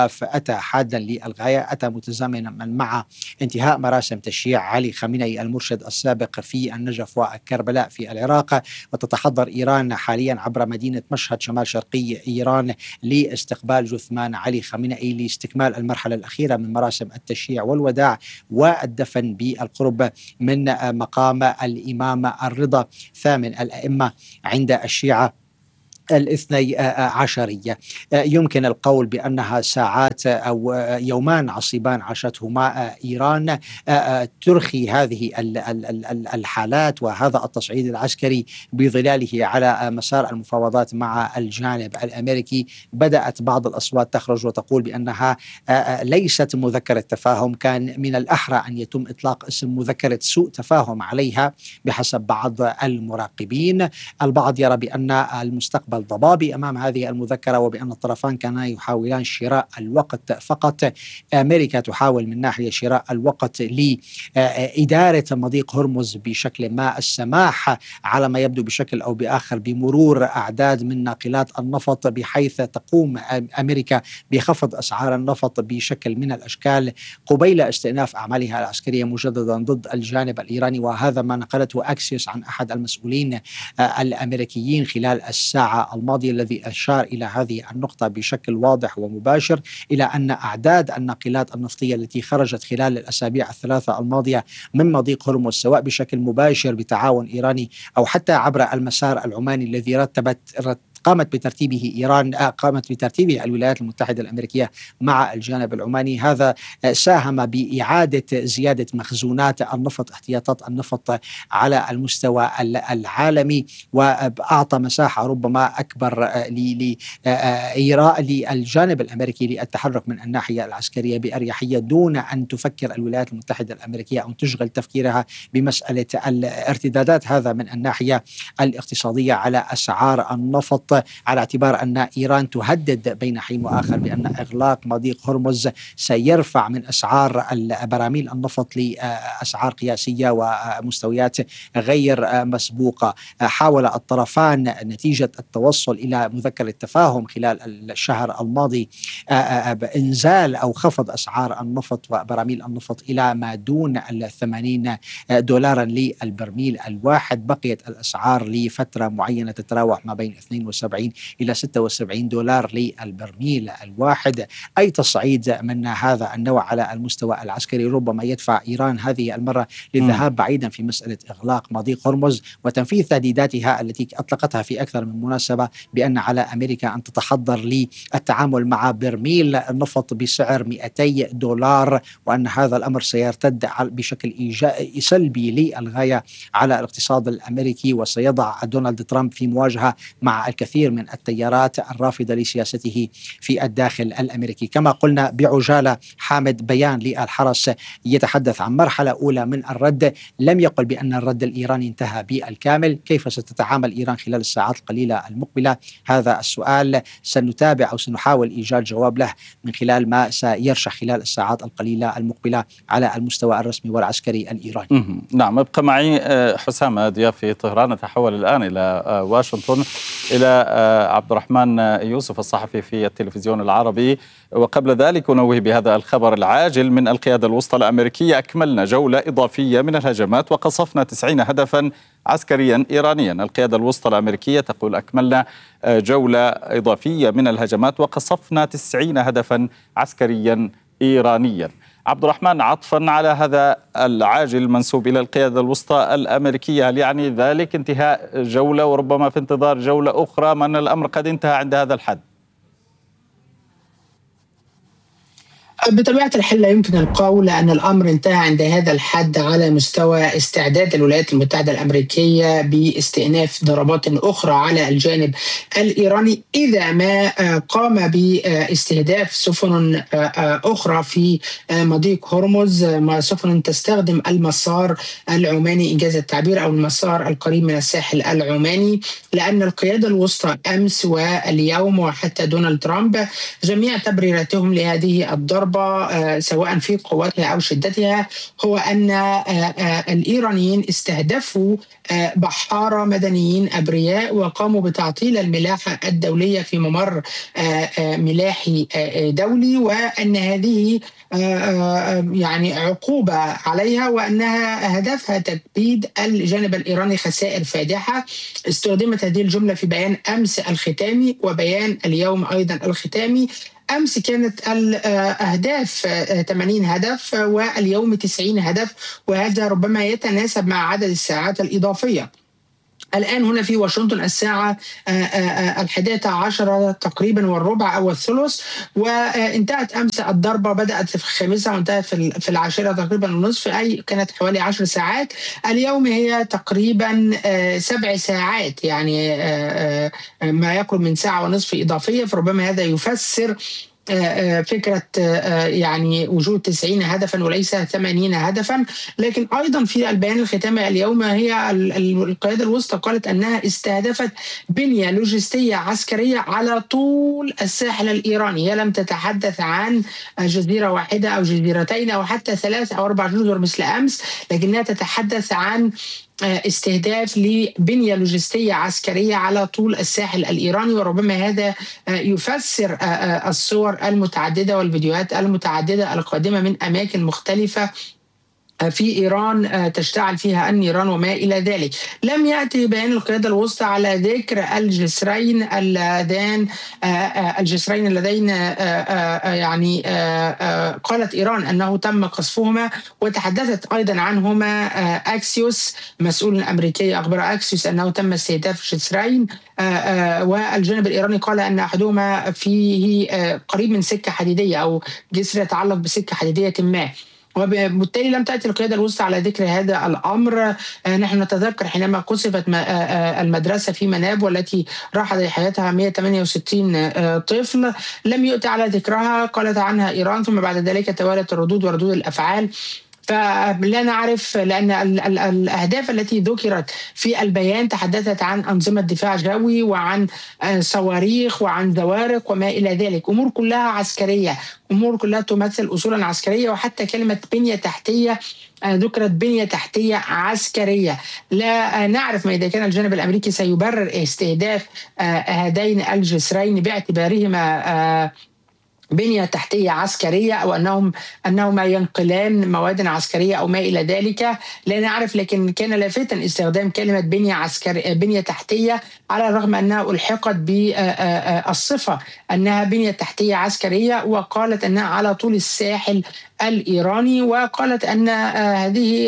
أتى حادا للغاية، أتى متزامنا مع انتهاء مراسم تشييع علي خامنئي المرشد السابق في النجف وكربلاء في العراق. وتتحضر إيران حاليا عبر مدينة مشهد شمال شرقي إيران لاستقبال جثمان علي خامنئي لاستكمال المرحلة الأخيرة من مراسم التشييع والوداع والدفن بالقرب من مقام الإمام الرضا ثامن الأئمة عند الشيعة الاثني عشرية. يمكن القول بأنها ساعات أو يومان عصيبان عاشتهما إيران ترخي هذه الحالات وهذا التصعيد العسكري بظلاله على مسار المفاوضات مع الجانب الأمريكي. بدأت بعض الأصوات تخرج وتقول بأنها ليست مذكرة تفاهم، كان من الأحرى أن يتم إطلاق اسم مذكرة سوء تفاهم عليها بحسب بعض المراقبين. البعض يرى بأن المستقبل ضبابي أمام هذه المذكرة وبأن الطرفان كانا يحاولان شراء الوقت فقط. أمريكا تحاول من ناحية شراء الوقت لإدارة مضيق هرمز بشكل ما، السماح على ما يبدو بشكل أو بآخر بمرور أعداد من ناقلات النفط بحيث تقوم أمريكا بخفض أسعار النفط بشكل من الأشكال قبيل استئناف أعمالها العسكرية مجددا ضد الجانب الإيراني. وهذا ما نقلته أكسيوس عن أحد المسؤولين الأمريكيين خلال الساعة الماضية، الذي أشار إلى هذه النقطة بشكل واضح ومباشر، إلى أن أعداد الناقلات النفطية التي خرجت خلال الأسابيع الثلاثة الماضية من مضيق هرمز سواء بشكل مباشر بتعاون إيراني أو حتى عبر المسار العماني الذي قامت بترتيبه الولايات المتحدة الأمريكية مع الجانب العماني. هذا ساهم بإعادة زيادة مخزونات النفط، احتياطات النفط على المستوى العالمي، وأعطى مساحة ربما أكبر للجانب الأمريكي للتحرك من الناحية العسكرية بأريحية دون أن تفكر الولايات المتحدة الأمريكية أو تشغل تفكيرها بمسألة الارتدادات. هذا من الناحية الاقتصادية على أسعار النفط، على اعتبار أن إيران تهدد بين حين وآخر بأن إغلاق مضيق هرمز سيرفع من أسعار براميل النفط لأسعار قياسية ومستويات غير مسبوقة. حاول الطرفان نتيجة التوصل إلى مذكرة تفاهم خلال الشهر الماضي بإنزال أو خفض أسعار النفط وبراميل النفط إلى ما دون $80 للبرميل الواحد. بقيت الأسعار لفترة معينة تتراوح ما بين 72 إلى $76 للبرميل الواحد. أي تصعيد من هذا النوع على المستوى العسكري ربما يدفع إيران هذه المرة للذهاب بعيدا في مسألة إغلاق مضيق هرمز وتنفيذ تهديداتها التي أطلقتها في أكثر من مناسبة بأن على أمريكا أن تتحضر للتعامل مع برميل النفط بسعر $200، وأن هذا الأمر سيرتد بشكل سلبي للغاية على الاقتصاد الأمريكي، وسيضع دونالد ترامب في مواجهة مع الكثير من التيارات الرافضة لسياسته في الداخل الأمريكي. كما قلنا بعجالة، حامد بيان للحرس يتحدث عن مرحلة أولى من الرد، لم يقل بأن الرد الإيراني انتهى بالكامل. كيف ستتعامل إيران خلال الساعات القليلة المقبلة؟ هذا السؤال سنتابع أو سنحاول إيجاد جواب له من خلال ما سيرشح خلال الساعات القليلة المقبلة على المستوى الرسمي والعسكري الإيراني. نعم، ابقى معي حسام أدياب في طهران. نتحول الآن إلى واشنطن إلى عبد الرحمن يوسف الصحفي في التلفزيون العربي. وقبل ذلك أنوه بهذا الخبر العاجل من القيادة الوسطى الأمريكية: أكملنا جولة إضافية من الهجمات وقصفنا 90 هدفا عسكريا إيرانيا. القيادة الوسطى الأمريكية تقول أكملنا جولة إضافية من الهجمات وقصفنا 90 هدفا عسكريا إيرانيا. عبد الرحمن، عطفا على هذا العاجل المنسوب إلى القيادة الوسطى الأمريكية، هل يعني ذلك انتهاء جولة وربما في انتظار جولة أخرى، من الأمر قد انتهى عند هذا الحد؟ بطبيعة الحال لا يمكن القول أن الأمر انتهى عند هذا الحد على مستوى استعداد الولايات المتحدة الأمريكية باستئناف ضربات أخرى على الجانب الإيراني إذا ما قام باستهداف سفن أخرى في مضيق هرمز، سفن تستخدم المسار العماني إنجاز التعبير، أو المسار القريب من الساحل العماني، لأن القيادة الوسطى أمس واليوم وحتى دونالد ترامب جميع تبريراتهم لهذه الضربة الضربة سواء في قوتها أو شدتها هو أن الإيرانيين استهدفوا بحارة مدنيين أبرياء وقاموا بتعطيل الملاحة الدولية في ممر ملاحي دولي، وأن هذه يعني عقوبة عليها، وأنها هدفها تكبيد الجانب الإيراني خسائر فادحة. استخدمت هذه الجملة في بيان أمس الختامي وبيان اليوم أيضا الختامي. أمس كانت الأهداف 80 هدف واليوم 90 هدف، وهذا ربما يتناسب مع عدد الساعات الإضافية. الآن هنا في واشنطن الساعة 11 تقريبا والربع أو الثلث، وانتهت أمس الضربة، بدأت في الخامسة وانتهت في العاشرة تقريبا ونصف، أي كانت حوالي 10 ساعات. اليوم هي تقريبا 7 ساعات، يعني ما يقرب من ساعة ونصف إضافية، فربما هذا يفسر فكرة يعني وجود 90 هدفا وليس 80 هدفا. لكن أيضا في البيان الختامي اليوم هي القيادة الوسطى قالت أنها استهدفت بنية لوجستية عسكرية على طول الساحل الإيراني. هي لم تتحدث عن جزيرة واحدة أو جزيرتين أو حتى 3 أو 4 جزر مثل أمس، لكنها تتحدث عن استهداف لبنية لوجستية عسكرية على طول الساحل الإيراني. وربما هذا يفسر الصور المتعددة والفيديوهات المتعددة القادمة من أماكن مختلفة في إيران تشتعل فيها النيران وما إلى ذلك. لم يأتي بيان القيادة الوسطى على ذكر الجسرين اللذين يعني قالت إيران أنه تم قصفهما، وتحدثت أيضا عنهما أكسيوس. مسؤول أمريكي أخبر أكسيوس أنه تم استهداف جسرين، والجانب الإيراني قال أن أحدهما فيه قريب من سكة حديدية أو جسر يتعلق بسكة حديدية ما، وبالتالي لم تأتي القيادة الوسطى على ذكر هذا الأمر. نحن نتذكر حينما قصفت المدرسة في مناب والتي راح لحياتها 168 طفل، لم يؤتى على ذكرها، قالت عنها إيران، ثم بعد ذلك توالت الردود وردود الأفعال. فلا نعرف، لأن الأهداف التي ذكرت في البيان تحدثت عن أنظمة دفاع جوي وعن صواريخ وعن زوارق وما إلى ذلك، أمور كلها عسكرية، أمور كلها تمثل أصولا عسكرية. وحتى كلمة بنية تحتية ذكرت بنية تحتية عسكرية. لا نعرف ما إذا كان الجانب الأمريكي سيبرر استهداف هذين الجسرين باعتبارهما بنية تحتية عسكرية، أو أنهما ينقلان مواد عسكرية أو ما إلى ذلك، لا نعرف. لكن كان لافتا استخدام كلمة بنية تحتية، على الرغم أنها ألحقت بالصفة أنها بنية تحتية عسكرية، وقالت أنها على طول الساحل الإيراني، وقالت أن هذه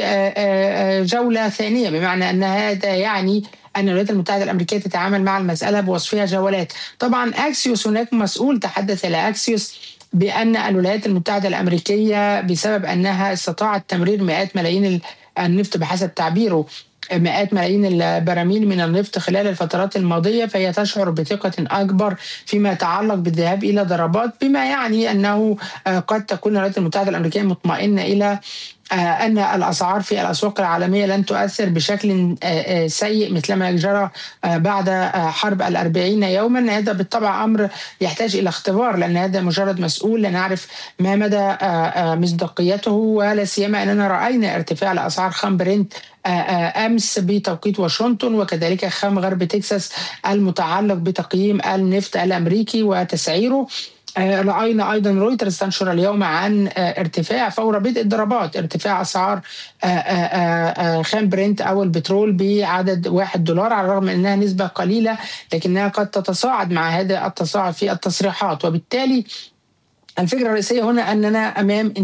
جولة ثانية، بمعنى أن هذا يعني أن الولايات المتحدة الأمريكية تتعامل مع المسألة بوصفها جولات. طبعا أكسيوس، هناك مسؤول تحدث إلى أكسيوس بأن الولايات المتحدة الأمريكية بسبب أنها استطاعت تمرير مئات ملايين النفط بحسب تعبيره، مئات ملايين البراميل من النفط خلال الفترات الماضية، فهي تشعر بثقة أكبر فيما يتعلق بالذهاب إلى ضربات، بما يعني أنه قد تكون الولايات المتحدة الأمريكية مطمئنة إلى أن الأسعار في الأسواق العالمية لن تؤثر بشكل سيء مثلما جرى بعد حرب 40 يوما. هذا بالطبع أمر يحتاج إلى اختبار، لأن هذا مجرد مسؤول لا نعرف ما مدى مصداقيته، ولا سيما أننا رأينا ارتفاع لأسعار خام برنت أمس بتوقيت واشنطن، وكذلك خام غرب تكساس المتعلق بتقييم النفط الأمريكي وتسعيره. رأينا أيضا رويترز تنشر اليوم عن ارتفاع فور بدء الضربات، ارتفاع أسعار خام برنت أو البترول بعدد $1، على الرغم أنها نسبة قليلة لكنها قد تتصاعد مع هذا التصاعد في التصريحات. وبالتالي الفكرة الرئيسية هنا أننا أمام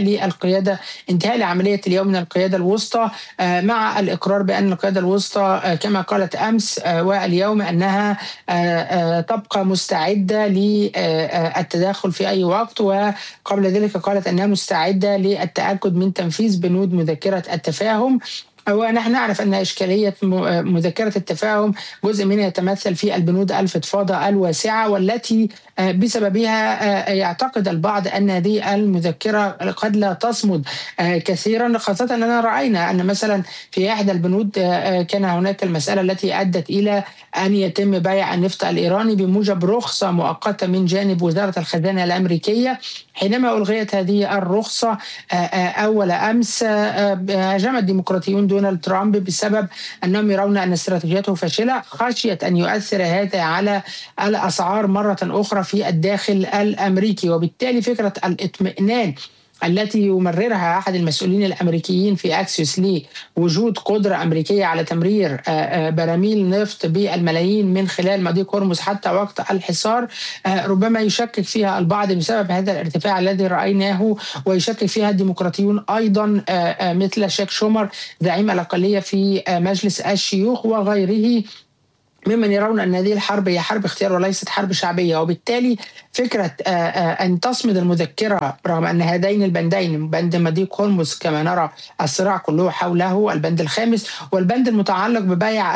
انتهاء لعملية اليوم من القيادة الوسطى، مع الإقرار بأن القيادة الوسطى كما قالت أمس واليوم أنها تبقى مستعدة للتدخل في أي وقت، وقبل ذلك قالت أنها مستعدة للتأكد من تنفيذ بنود مذكرة التفاهم. ونحن نعرف أن إشكالية مذكرة التفاهم جزء منها يتمثل في البنود الفضفاضة الواسعة، والتي بسببها يعتقد البعض أن هذه المذكرة قد لا تصمد كثيرا، خاصة أننا رأينا أن مثلا في إحدى البنود كان هناك المسألة التي أدت إلى أن يتم بيع النفط الإيراني بموجب رخصة مؤقتة من جانب وزارة الخزانة الأمريكية. حينما ألغيت هذه الرخصة أول أمس، هاجم الديمقراطيون دونالد ترامب بسبب أنهم يرون أن استراتيجيته فاشلة، خشية أن يؤثر هذا على الأسعار مرة أخرى في الداخل الأمريكي. وبالتالي فكرة الاطمئنان التي يمررها أحد المسؤولين الأمريكيين في أكسيوس لوجود قدرة أمريكية على تمرير براميل نفط بالملايين من خلال مضيق هرمز حتى وقت الحصار، ربما يشكك فيها البعض بسبب هذا الارتفاع الذي رأيناه، ويشكك فيها الديمقراطيون أيضا مثل شاك شومر زعيم الأقلية في مجلس الشيوخ وغيره، ممن يرون أن هذه الحرب هي حرب اختيار وليست حرب شعبية. وبالتالي فكرة أن تصمد المذكرة رغم أن هذين البندين، بند مضيق هرمز كما نرى الصراع كله حوله، البند الخامس والبند المتعلق ببيع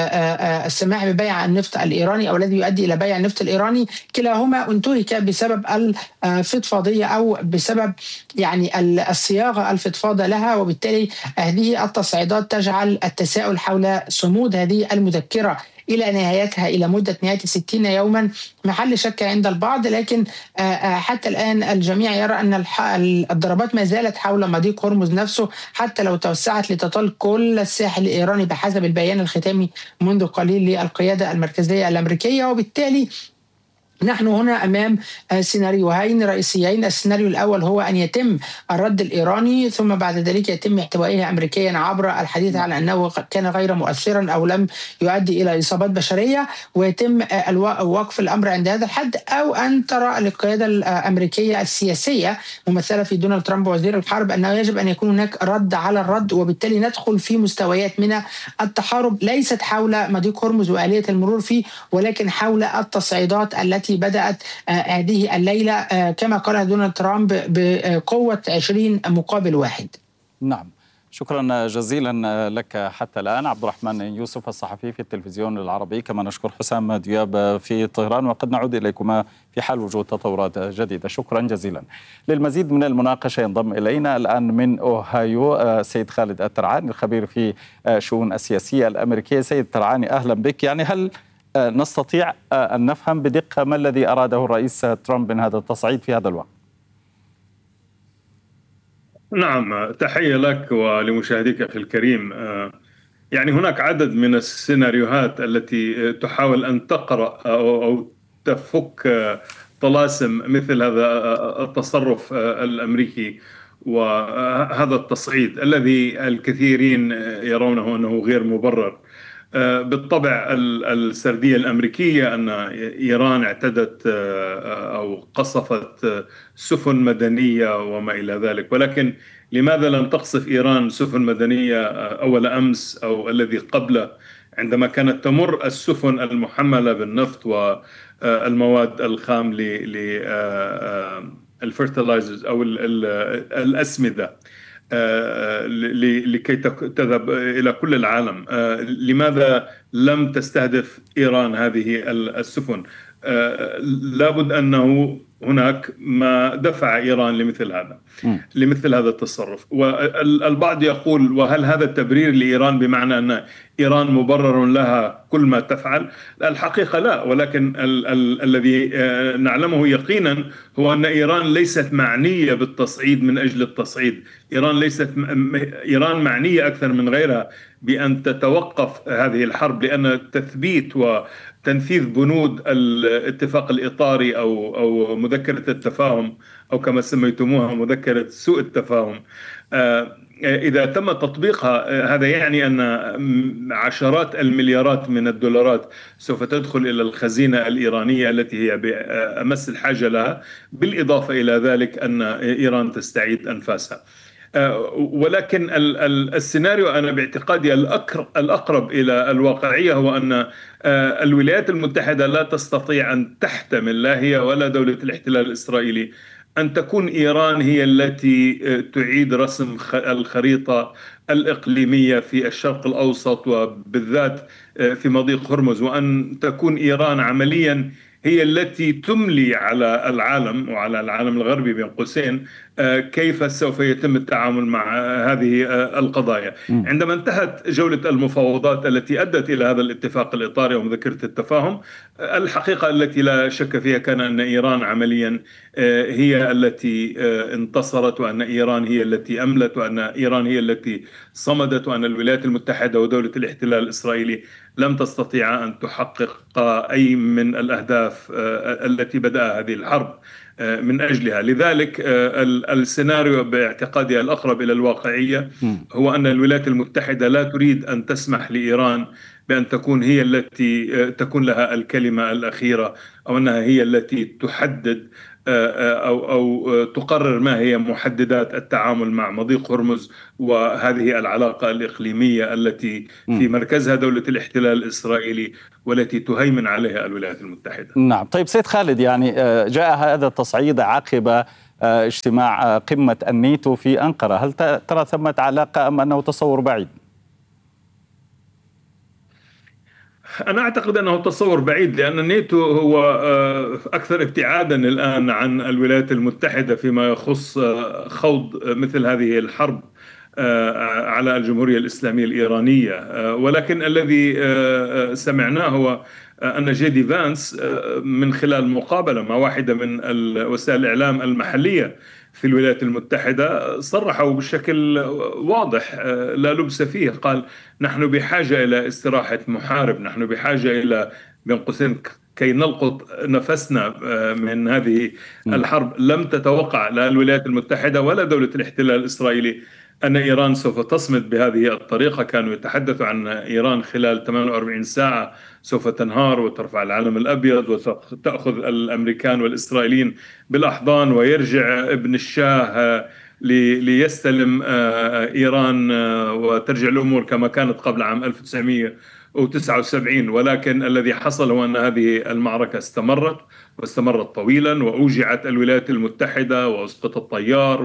السماح ببيع النفط الإيراني أو الذي يؤدي إلى بيع النفط الإيراني، كلاهما انتهك بسبب الفضفاضية أو بسبب يعني الصياغة الفضفاضة لها. وبالتالي هذه التصعيدات تجعل التساؤل حول صمود هذه المذكرة إلى نهايتها إلى مدة نهاية 60 يوما محل شك عند البعض. لكن حتى الآن الجميع يرى أن الضربات ما زالت حول مضيق هرمز نفسه، حتى لو توسعت لتطال كل الساحل الإيراني بحسب البيان الختامي منذ قليل للقيادة المركزية الأمريكية. وبالتالي نحن هنا أمام سيناريوهين رئيسيين. السيناريو الأول هو أن يتم الرد الإيراني ثم بعد ذلك يتم احتوائه أمريكيا عبر الحديث على أنه كان غير مؤثرا أو لم يؤدي إلى إصابات بشرية، ويتم وقف الأمر عند هذا الحد، أو أن ترى القيادة الأمريكية السياسية ممثلة في دونالد ترامب وزير الحرب أنه يجب أن يكون هناك رد على الرد، وبالتالي ندخل في مستويات من التحارب ليست حول مضيق هرمز وآلية المرور فيه، ولكن حول التصعيدات التي بدأت هذه الليلة كما قال دونالد ترامب بقوة 20-1. نعم، شكرا جزيلا لك حتى الآن عبد الرحمن يوسف الصحفي في التلفزيون العربي، كما نشكر حسام دياب في طهران، وقد نعود إليكما في حال وجود تطورات جديدة. شكرا جزيلا. للمزيد من المناقشة ينضم إلينا الآن من أوهايو سيد خالد الترعاني الخبير في شؤون السياسية الأمريكية. سيد الترعاني أهلا بك. يعني هل نستطيع أن نفهم بدقة ما الذي أراده الرئيس ترامب من هذا التصعيد في هذا الوقت؟ نعم، تحية لك ولمشاهديك أخي الكريم. يعني هناك عدد من السيناريوهات التي تحاول أن تقرأ أو تفك طلاسم مثل هذا التصرف الأمريكي وهذا التصعيد الذي الكثيرين يرونه أنه غير مبرر. بالطبع السردية الأمريكية أن إيران اعتدت أو قصفت سفن مدنية وما إلى ذلك، ولكن لماذا لم تقصف إيران سفن مدنية أول أمس أو الذي قبله عندما كانت تمر السفن المحملة بالنفط والمواد الخام للفيرتلايزرز أو الأسمدة لكي تذهب إلى كل العالم؟ لماذا لم تستهدف إيران هذه السفن؟ لابد أنه هناك ما دفع إيران لمثل هذا التصرف. والبعض يقول وهل هذا التبرير لإيران بمعنى أن إيران مبرر لها كل ما تفعل؟ الحقيقة لا، ولكن الذي نعلمه يقينا هو أن إيران ليست معنية بالتصعيد من أجل التصعيد. إيران معنية أكثر من غيرها بأن تتوقف هذه الحرب، لأن تثبيت وتنفيذ بنود الاتفاق الإطاري أو مذكرة التفاهم أو كما سميتموها مذكرة سوء التفاهم، إذا تم تطبيقها هذا يعني أن عشرات المليارات من الدولارات سوف تدخل إلى الخزينة الإيرانية التي هي بأمس الحاجة لها، بالإضافة إلى ذلك أن إيران تستعيد أنفاسها. ولكن السيناريو أنا باعتقادي الأقرب إلى الواقعية هو أن الولايات المتحدة لا تستطيع أن تحتمل، لا هي ولا دولة الاحتلال الإسرائيلي، أن تكون إيران هي التي تعيد رسم الخريطة الإقليمية في الشرق الأوسط وبالذات في مضيق هرمز، وأن تكون إيران عمليا هي التي تملي على العالم وعلى العالم الغربي بين قوسين كيف سوف يتم التعامل مع هذه القضايا. عندما انتهت جولة المفاوضات التي أدت إلى هذا الاتفاق الإطاري ومذكرة التفاهم، الحقيقة التي لا شك فيها كان أن إيران عمليا هي التي انتصرت، وأن إيران هي التي أملت، وأن إيران هي التي صمدت، وأن الولايات المتحدة ودولة الاحتلال الإسرائيلي لم تستطيع أن تحقق أي من الأهداف التي بدأ هذه الحرب من أجلها. لذلك السيناريو باعتقادي الأقرب إلى الواقعية هو أن الولايات المتحدة لا تريد أن تسمح لإيران بأن تكون هي التي تكون لها الكلمة الأخيرة، أو أنها هي التي تحدد أو تقرر ما هي محددات التعامل مع مضيق هرمز وهذه العلاقة الإقليمية التي في مركزها دولة الاحتلال الإسرائيلي والتي تهيمن عليها الولايات المتحدة. نعم. طيب سيد خالد، يعني جاء هذا التصعيد عقب اجتماع قمة الناتو في أنقرة، هل ترى ثمة علاقة أم أنه تصور بعيد؟ أنا أعتقد أنه تصور بعيد، لأن الناتو هو أكثر ابتعادا الآن عن الولايات المتحدة فيما يخص خوض مثل هذه الحرب على الجمهورية الإسلامية الإيرانية. ولكن الذي سمعناه هو أن جيدي فانس من خلال مقابلة مع واحدة من وسائل الإعلام المحلية في الولايات المتحدة صرحوا بشكل واضح لا لبس فيه، قال: نحن بحاجة إلى استراحة محارب، نحن بحاجة إلى بين قوسين كي نلقط نفسنا من هذه الحرب. لم تتوقع لا الولايات المتحدة ولا دولة الاحتلال الإسرائيلي أن إيران سوف تصمد بهذه الطريقة. كانوا يتحدثوا عن إيران خلال 48 ساعة سوف تنهار وترفع العلم الأبيض وتأخذ الأمريكان والإسرائيليين بالأحضان، ويرجع ابن الشاه ليستلم إيران وترجع الأمور كما كانت قبل عام 1979. ولكن الذي حصل هو أن هذه المعركة واستمرت طويلا، وأوجعت الولايات المتحدة وأسقط الطيار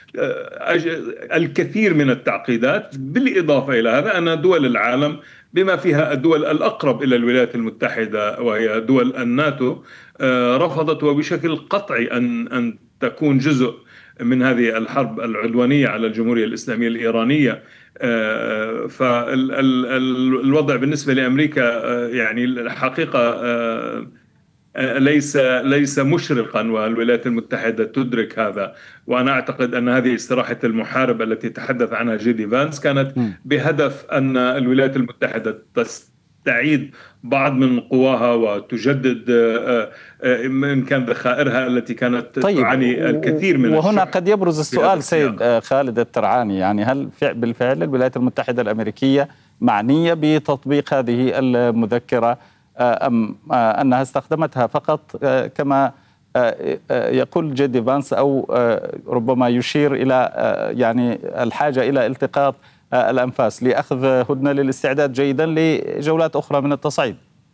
والكثير من التعقيدات. بالإضافة إلى هذا أن دول العالم بما فيها الدول الأقرب إلى الولايات المتحدة وهي دول الناتو رفضت وبشكل قطعي أن تكون جزء من هذه الحرب العدوانية على الجمهورية الإسلامية الإيرانية. فالوضع بالنسبة لأمريكا يعني الحقيقة ليس مشرقا، والولايات المتحدة تدرك هذا. وأنا أعتقد أن هذه استراحة المحارب التي تحدث عنها جيدي فانس كانت بهدف أن الولايات المتحدة تستعيد بعض من قواها وتجدد من كان ذخائرها التي كانت تعاني الكثير من وهنا قد يبرز السؤال سيد خالد الترعاني، يعني هل بالفعل الولايات المتحدة الأمريكية معنية بتطبيق هذه المذكرة أم أنها استخدمتها فقط كما يقول جيدي فانس، أو ربما يشير إلى يعني الحاجة إلى التقاط الأنفاس لأخذ هدنة للاستعداد جيدا لجولات أخرى من التصعيد؟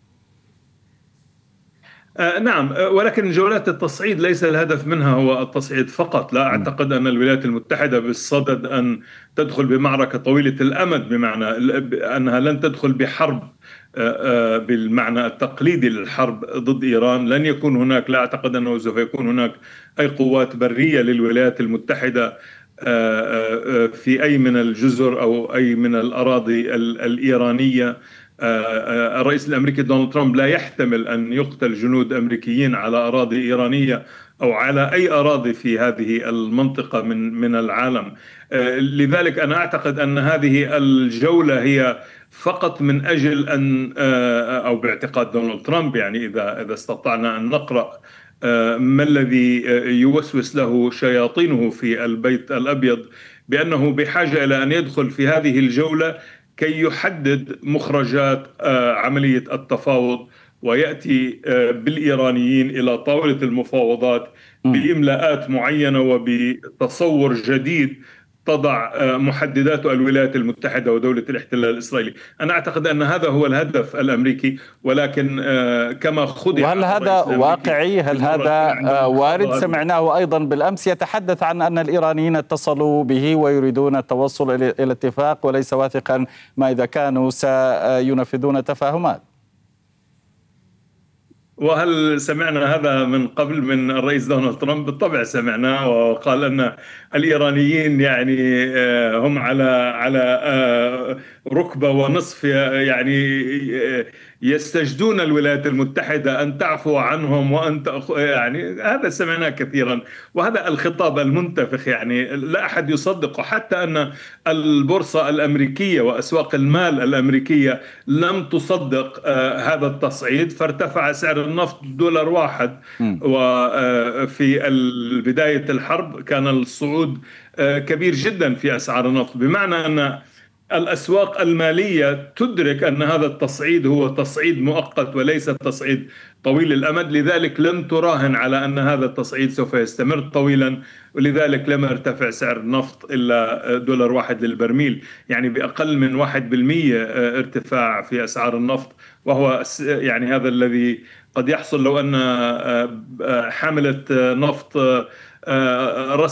نعم، ولكن جولات التصعيد ليس الهدف منها هو التصعيد فقط. لا أعتقد أن الولايات المتحدة بالصدد أن تدخل بمعركة طويلة الأمد، بمعنى أنها لن تدخل بحرب بالمعنى التقليدي للحرب ضد إيران. لن يكون هناك، لا أعتقد أنه سوف يكون هناك أي قوات برية للولايات المتحدة في أي من الجزر أو أي من الأراضي الإيرانية. الرئيس الأمريكي دونالد ترامب لا يحتمل أن يقتل جنود أمريكيين على أراضي إيرانية أو على أي أراضي في هذه المنطقة من العالم. لذلك أنا أعتقد أن هذه الجولة هي فقط من أجل أن أو باعتقاد دونالد ترامب، يعني إذا استطعنا أن نقرأ ما الذي يوسوس له شياطينه في البيت الأبيض، بأنه بحاجة إلى أن يدخل في هذه الجولة كي يحدد مخرجات عملية التفاوض ويأتي بالإيرانيين إلى طاولة المفاوضات بإملاءات معينة وبتصور جديد تضع محددات الولايات المتحدة ودولة الاحتلال الإسرائيلي. أنا أعتقد أن هذا هو الهدف الأمريكي، ولكن كما خدع. وهل هذا واقعي؟ هل هذا وارد؟ سمعناه أيضا بالأمس يتحدث عن أن الإيرانيين اتصلوا به ويريدون التوصل إلى اتفاق، وليس واثقا ما إذا كانوا سينفذون تفاهمات. وهل سمعنا هذا من قبل من الرئيس دونالد ترامب؟ بالطبع سمعناه، وقال أن الإيرانيين يعني هم على ركبة ونصف، يعني يستجدون الولايات المتحدة أن تعفو عنهم وأن يعني هذا سمعناه كثيرا، وهذا الخطاب المنتفخ يعني لا أحد يصدقه. حتى أن البورصة الأمريكية وأسواق المال الأمريكية لم تصدق هذا التصعيد، فارتفع سعر النفط $1. وفي بداية الحرب كان الصعود كبير جدا في أسعار النفط، بمعنى أن الأسواق المالية تدرك أن هذا التصعيد هو تصعيد مؤقت وليس تصعيد طويل الأمد، لذلك لم تراهن على أن هذا التصعيد سوف يستمر طويلا، ولذلك لم يرتفع سعر النفط إلا $1 للبرميل، يعني بأقل من 1% ارتفاع في أسعار النفط. وهو يعني هذا الذي قد يحصل لو أن حاملة نفط